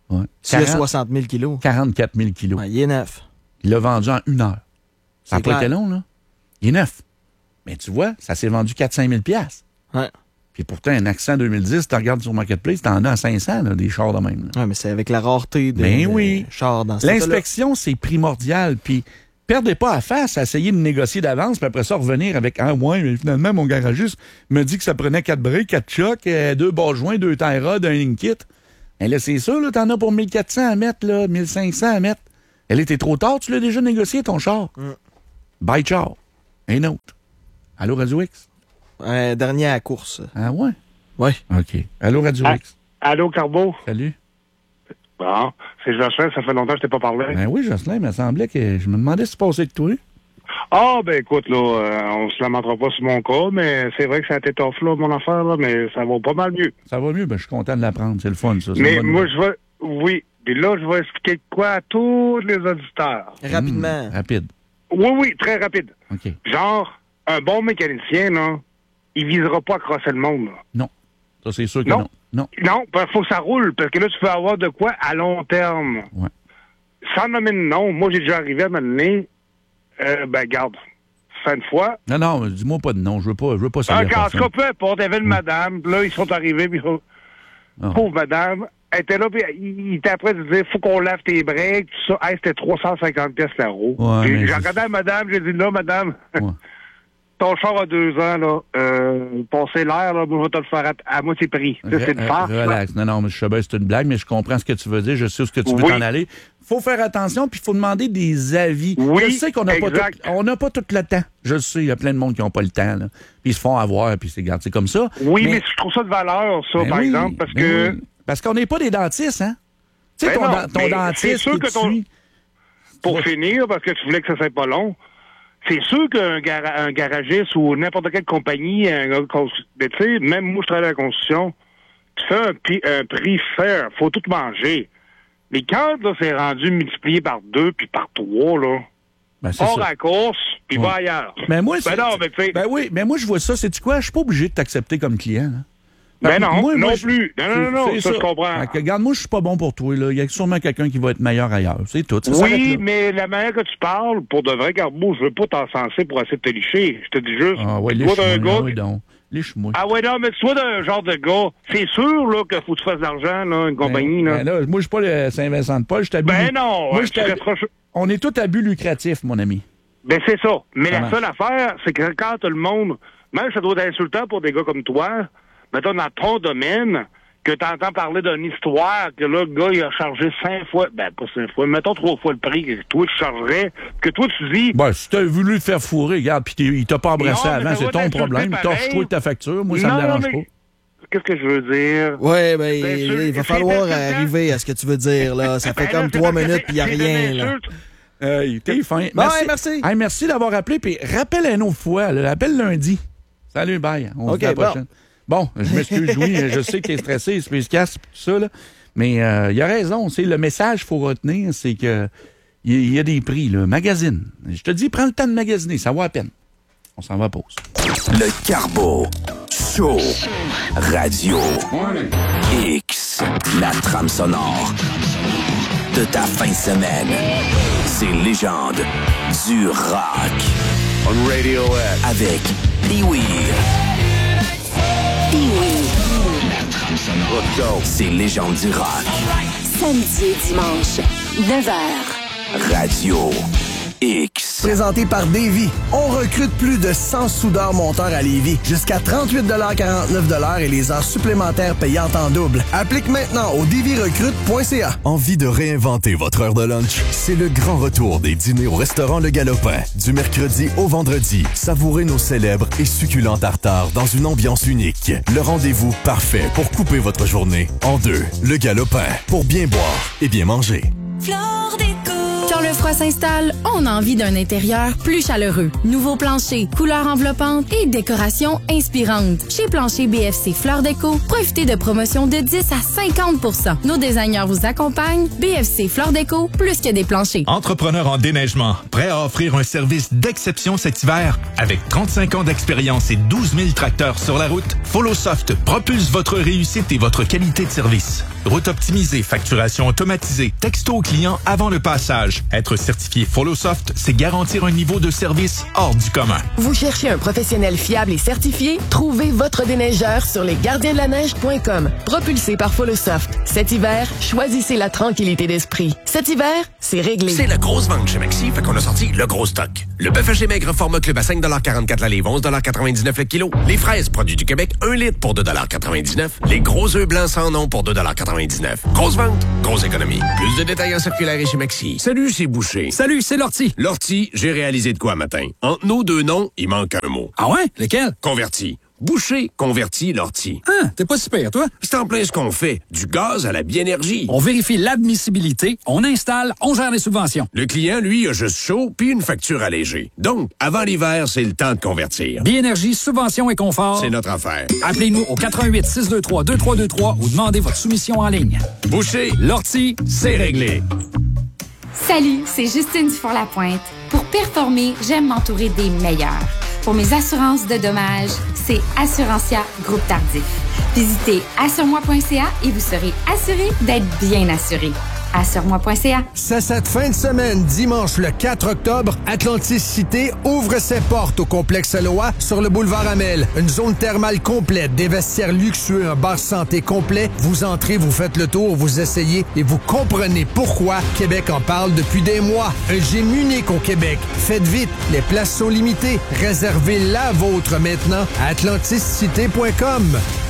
Speaker 1: Ouais.
Speaker 2: S'il y a soixante mille kilos.
Speaker 1: quarante-quatre mille kilos.
Speaker 2: Ouais, il est neuf.
Speaker 1: Il l'a vendu en une heure. Ça n'a pas
Speaker 2: clair.
Speaker 1: été long, là. Il est neuf. Mais tu vois, ça s'est vendu quatre à cinq mille piastres.
Speaker 2: Ouais.
Speaker 1: Puis pourtant, un Accent deux mille dix, tu regardes sur Marketplace, t'en as à cinq cents, là, des chars de même.
Speaker 2: Oui, mais c'est avec la rareté des,
Speaker 1: ben oui.
Speaker 2: des chars dans ce
Speaker 1: L'inspection, c'est primordial. Puis perdez pas à face à essayer de négocier d'avance, puis après ça, revenir avec « Ah ouais, mais finalement, mon garagiste me dit que ça prenait quatre briques, quatre chocs, euh, deux bas joints, deux tie rods, un link kit. » Et là, c'est ça, là, t'en as pour mille quatre cents à mettre, là, mille cinq cents à mettre. Elle était trop tard, tu l'as déjà négocié, ton char.
Speaker 2: Mm.
Speaker 1: Bye, char. Un autre. Allô, Radio X?
Speaker 2: Un dernier à la course.
Speaker 1: Ah ouais?
Speaker 2: Oui.
Speaker 1: OK. Allô, Radio
Speaker 21: Ah,
Speaker 1: X?
Speaker 21: Allô, Carbo?
Speaker 1: Salut.
Speaker 21: Bon, c'est Jocelyn, ça fait longtemps que je t'ai pas parlé.
Speaker 1: Ben oui, Jocelyn, il me semblait que je me demandais ce qui se passait avec toi.
Speaker 21: Ah, ben écoute, là, euh, on se lamentera pas sur mon cas, mais c'est vrai que ça a été tough, là, mon affaire, là, mais ça va pas mal mieux.
Speaker 1: Ça va mieux? Ben, je suis content de l'apprendre. C'est le fun, ça. C'est
Speaker 21: Mais
Speaker 1: une bonne
Speaker 21: moi,
Speaker 1: nouvelle.
Speaker 21: je vais... Oui, puis là, je vais expliquer de quoi à tous les auditeurs.
Speaker 2: Rapidement.
Speaker 1: Mmh, rapide.
Speaker 21: Oui, oui, très rapide.
Speaker 1: OK.
Speaker 21: Genre, un bon mécanicien, là, il visera pas à crosser le monde, là.
Speaker 1: Non. Ça, c'est sûr que
Speaker 21: Non.
Speaker 1: non. Non.
Speaker 21: Non, il faut que ça roule, parce que là, tu peux avoir de quoi à long terme.
Speaker 1: Ouais.
Speaker 21: Sans nommer de nom, moi, j'ai déjà arrivé à m'amener, euh, ben, garde, fin de fois.
Speaker 1: Non, non, dis-moi pas de nom. Je veux pas, je veux pas savoir.
Speaker 21: Ah, en tout cas, peu importe, il y avait une madame, puis là, ils sont arrivés, puis
Speaker 1: Ah.
Speaker 21: pauvre madame, elle était là, puis il il était après de dire, faut qu'on lave tes breaks, tout ça. Hey, c'était trois cent cinquante pièces la roue.
Speaker 1: Ouais,
Speaker 21: Puis
Speaker 1: mais
Speaker 21: j'ai
Speaker 1: c'est-
Speaker 21: regardé la madame, j'ai dit, là, madame, ton char a deux ans, là, euh, passer l'air, là, moi, je vais te le faire à, à moitié prix. Ça, c'est une
Speaker 1: Re-
Speaker 21: farce. là.
Speaker 1: Relax. Non, non, mais je sais bien, c'est une blague, mais je comprends ce que tu veux dire. Je sais où ce que tu veux
Speaker 21: Oui.
Speaker 1: t'en aller. Faut faire attention, puis il faut demander des avis.
Speaker 21: Oui,
Speaker 1: je sais qu'on n'a pas,
Speaker 21: exact.
Speaker 1: tout- on n'a pas tout le temps. Je le sais, il y a plein de monde qui n'ont pas le temps. Là. Puis ils se font avoir, puis c'est, regarde, c'est comme ça.
Speaker 21: Oui, mais, je trouve ça de valeur, ça,
Speaker 1: Ben
Speaker 21: par
Speaker 1: oui,
Speaker 21: exemple, parce
Speaker 1: ben
Speaker 21: que...
Speaker 1: oui. Parce qu'on n'est pas des dentistes, hein? Tu sais,
Speaker 21: Ben
Speaker 1: ton,
Speaker 21: non,
Speaker 1: den- ton
Speaker 21: mais
Speaker 1: dentiste
Speaker 21: c'est sûr
Speaker 1: qui
Speaker 21: que
Speaker 1: te
Speaker 21: ton-
Speaker 1: suit-
Speaker 21: Pour finir, parce que tu voulais que ça soit pas long, c'est sûr qu'un gara- un garagiste ou n'importe quelle compagnie, un, gars cons- mais tu sais, même moi, je travaille à la construction, tu fais un prix, un prix fair, faut tout manger. Mais quand, là, c'est rendu multiplié par deux puis par trois, là,
Speaker 1: Ben, c'est
Speaker 21: hors
Speaker 1: ça.
Speaker 21: à la course, puis
Speaker 1: Ouais.
Speaker 21: va ailleurs.
Speaker 1: Mais moi,
Speaker 21: ben
Speaker 1: c'est-
Speaker 21: non, mais tu sais...
Speaker 1: Ben oui, mais moi, je vois ça. C'est-tu quoi? Je suis pas obligé de t'accepter comme client. Là.
Speaker 21: Ben
Speaker 1: Fait que
Speaker 21: non, non
Speaker 1: je-
Speaker 21: plus. Non, non, non,
Speaker 1: c'est
Speaker 21: ça, je comprends.
Speaker 1: Fait que, regarde, moi, je suis pas bon pour toi. Là. Il y a sûrement quelqu'un qui va être meilleur ailleurs. C'est tout. Ça s'arrête
Speaker 21: Oui,
Speaker 1: là.
Speaker 21: mais la manière que tu parles, pour de vrai, Garbeau, je veux pas t'encenser pour essayer de te licher. Je te dis juste,
Speaker 1: Ah ouais,
Speaker 21: tu vois d'un
Speaker 1: liche-moi.
Speaker 21: gars...
Speaker 1: Ah oui, donc. Liche-moi.
Speaker 21: Ah ouais, non, mais tu vois d'un genre de gars, c'est sûr, là, qu'il faut que tu fasses de l'argent, là, une compagnie, là.
Speaker 1: Ben là, moi, je suis pas le Saint-Vincent-de-Paul. Je t'abuse.
Speaker 21: Ben non,
Speaker 1: Moi,
Speaker 21: ouais,
Speaker 1: je
Speaker 21: tu
Speaker 1: t'abuse.
Speaker 21: resteras-
Speaker 1: On est tous à but lucratif, mon ami.
Speaker 21: Ben c'est ça. Mais
Speaker 1: Ça
Speaker 21: la
Speaker 1: marche.
Speaker 21: seule affaire, c'est que quand tout le monde, même ça doit être insultant pour des gars comme toi, mettons dans ton domaine, que tu entends parler d'une histoire, que là, le gars, il a chargé cinq fois, ben pas cinq fois, mettons trois fois le prix que toi, tu chargerais, que toi, tu dis...
Speaker 1: Ben, si t'as voulu te faire fourrer, regarde, puis t'es- il t'a pas embrassé
Speaker 21: Non, mais
Speaker 1: avant,
Speaker 21: ça
Speaker 1: c'est
Speaker 21: va
Speaker 1: ton
Speaker 21: t'insulter
Speaker 1: problème.
Speaker 21: pareil.
Speaker 1: Torche-toi ta facture. Moi, ça
Speaker 21: Non,
Speaker 1: me dérange
Speaker 21: mais-
Speaker 1: pas.
Speaker 21: Qu'est-ce que je veux dire?
Speaker 2: Ouais, ben,
Speaker 21: Ben,
Speaker 2: il,
Speaker 21: sûr,
Speaker 2: il va
Speaker 21: c'est
Speaker 2: falloir
Speaker 21: insultant.
Speaker 2: arriver à ce que tu veux dire, là. Ça fait
Speaker 21: Ben
Speaker 2: comme
Speaker 21: là, c'est
Speaker 2: trois
Speaker 21: parce que
Speaker 2: minutes, puis il n'y a
Speaker 21: c'est- c'est
Speaker 2: rien,
Speaker 21: une
Speaker 2: là.
Speaker 21: insulte.
Speaker 1: Hey, t'es fin.
Speaker 2: Bon, ouais, merci.
Speaker 1: Hey, merci d'avoir appelé, puis rappelle une autre fois. Là, rappelle lundi. Salut, bye. On se
Speaker 2: OK,
Speaker 1: dit à la
Speaker 2: bon.
Speaker 1: prochaine. Bon, je m'excuse, Louis. Je sais que t'es stressé, c'est efficace, tout ça, là. Mais euh, il a raison. C'est le message qu'il faut retenir, c'est que il y, y a des prix, là. Magazine. Je te dis, prends le temps de magasiner, ça vaut la peine. On s'en va à pause.
Speaker 7: Le Carbo Show Radio X, la trame sonore de ta fin de semaine. Ces légendes du rock. On Radio X. Avec Pee-Wee.
Speaker 9: Pee-Wee.
Speaker 7: La trame sonore. Let's go. Ces légendes du rock.
Speaker 9: Samedi et dimanche, neuf heures.
Speaker 7: Radio X.
Speaker 22: Présenté par Davy. On recrute plus de cent soudeurs monteurs à Lévis. Jusqu'à trente-huit quarante-neuf et les heures supplémentaires payantes en double. Applique maintenant au davy recrute point c a.
Speaker 23: Envie de réinventer votre heure de lunch? C'est le grand retour des dîners au restaurant Le Galopin. Du mercredi au vendredi, savourez nos célèbres et succulents tartares dans une ambiance unique. Le rendez-vous parfait pour couper votre journée en deux. Le Galopin, pour bien boire et bien manger.
Speaker 24: Flore déco.
Speaker 3: Quand le froid s'installe, on a envie d'un intérieur plus chaleureux. Nouveau plancher, couleurs enveloppantes et décorations inspirantes. Chez Plancher B F C Fleur Déco, profitez de promotions de dix à cinquante pour cent. Nos designers vous accompagnent. B F C Fleur Déco, plus que des planchers.
Speaker 5: Entrepreneur en déneigement, prêt à offrir un service d'exception cet hiver? Avec trente-cinq ans d'expérience et douze mille tracteurs sur la route, FollowSoft propulse votre réussite et votre qualité de service. Route optimisée, facturation automatisée, texto au client avant le passage. Être certifié FollowSoft, c'est garantir un niveau de service hors du commun.
Speaker 6: Vous cherchez un professionnel fiable et certifié? Trouvez votre déneigeur sur lesgardiensdelaneige point com. Propulsé par FollowSoft. Cet hiver, choisissez la tranquillité d'esprit. Cet hiver, c'est réglé.
Speaker 24: C'est la grosse vente chez Maxi, fait qu'on a sorti le gros stock. Le bœuf haché maigre format club à cinq quarante-quatre la livre, onze quatre-vingt-dix-neuf le kilo. Les fraises produits du Québec, un litre pour deux quatre-vingt-dix-neuf. Les gros œufs blancs sans nom pour deux quatre-vingt-dix-neuf. Grosse vente, grosse économie. Plus de détails en circulaire et chez Maxi. Salut, c'est Boucher.
Speaker 15: Salut, c'est Lortie.
Speaker 24: Lortie, j'ai réalisé de quoi matin? Entre nos deux noms, il manque un mot.
Speaker 15: Ah ouais? Lequel?
Speaker 24: Converti. Boucher, converti, Lortie.
Speaker 15: Ah, t'es pas super, toi?
Speaker 24: C'est en plein ce qu'on fait. Du gaz à la biénergie.
Speaker 15: On vérifie l'admissibilité, on installe, on gère les subventions.
Speaker 24: Le client, lui, a juste chaud puis une facture allégée. Donc, avant l'hiver, c'est le temps de convertir.
Speaker 15: Biénergie, subvention et confort.
Speaker 24: C'est notre affaire.
Speaker 15: Appelez-nous au quatre un huit, six deux trois, deux trois deux trois ou demandez votre soumission en ligne.
Speaker 24: Boucher,
Speaker 15: Lortie,
Speaker 24: c'est réglé.
Speaker 25: Salut, c'est Justine Dufour-Lapointe. Pour performer, j'aime m'entourer des meilleurs. Pour mes assurances de dommages, c'est Assurantia Groupe Tardif. Visitez assure-moi point c a et vous serez assuré d'être bien assuré. assure moi point c a.
Speaker 22: C'est cette fin de semaine, dimanche le quatre octobre, Atlantis Cité ouvre ses portes au complexe Loa sur le boulevard Amel. Une zone thermale complète, des vestiaires luxueux, un bar santé complet. Vous entrez, vous faites le tour, vous essayez et vous comprenez pourquoi Québec en parle depuis des mois. Un gym unique au Québec. Faites vite, les places sont limitées. Réservez la vôtre maintenant à atlantis cité point com.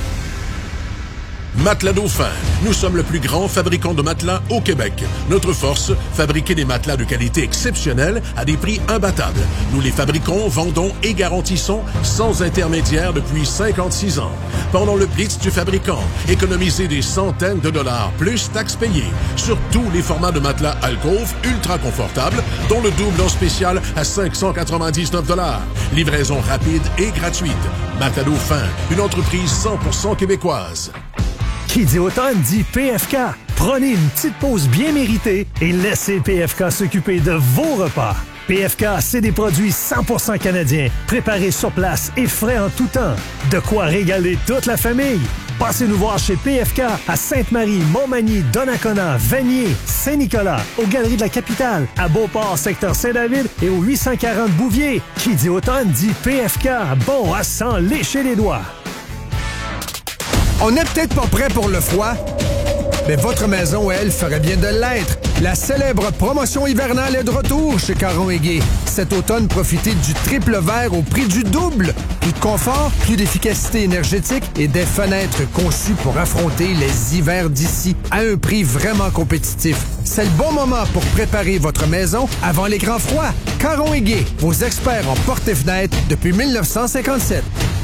Speaker 26: Matelas Dauphin. Nous sommes le plus grand fabricant de matelas au Québec. Notre force, fabriquer des matelas de qualité exceptionnelle à des prix imbattables. Nous les fabriquons, vendons et garantissons sans intermédiaire depuis cinquante-six ans. Pendant le blitz du fabricant, économisez des centaines de dollars plus taxes payées sur tous les formats de matelas Alcove ultra confortables, dont le double en spécial à cinq cent quatre-vingt-dix-neuf dollars. Livraison rapide et gratuite. Matelas Dauphin, une entreprise cent pour cent québécoise.
Speaker 11: Qui dit automne dit P F K. Prenez une petite pause bien méritée et laissez P F K s'occuper de vos repas. P F K, c'est des produits cent pour cent canadiens, préparés sur place et frais en tout temps. De quoi régaler toute la famille. Passez nous voir chez P F K à Sainte-Marie, Montmagny, Donnacona, Vanier, Saint-Nicolas, aux Galeries de la Capitale, à Beauport, secteur Saint-David et au huit cent quarante Bouvier. Qui dit automne dit P F K. Bon à s'en lécher les doigts.
Speaker 22: On n'est peut-être pas prêt pour le froid, mais votre maison, elle, ferait bien de l'être. La célèbre promotion hivernale est de retour chez Caron et Gay. Cet automne, profitez du triple vert au prix du double. Plus de confort, plus d'efficacité énergétique et des fenêtres conçues pour affronter les hivers d'ici à un prix vraiment compétitif. C'est le bon moment pour préparer votre maison avant les grands froids. Caron et Gay, vos experts en portes et fenêtres depuis dix-neuf cent cinquante-sept.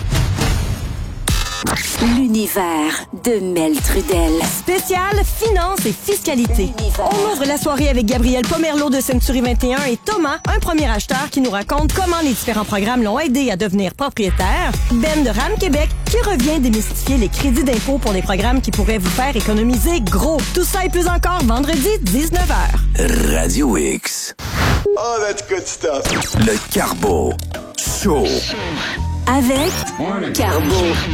Speaker 9: L'univers de Mel Trudel.
Speaker 27: Spécial finance et fiscalité. On ouvre la soirée avec Gabriel Pomerleau de Century vingt et un et Thomas, un premier acheteur qui nous raconte comment les différents programmes l'ont aidé à devenir propriétaire. Ben de RAM Québec qui revient démystifier les crédits d'impôt pour des programmes qui pourraient vous faire économiser gros. Tout ça et plus encore vendredi dix-neuf heures.
Speaker 16: Radio X.
Speaker 22: Oh, that's good stuff.
Speaker 16: Le Carbo Show.
Speaker 9: Avec Carbo.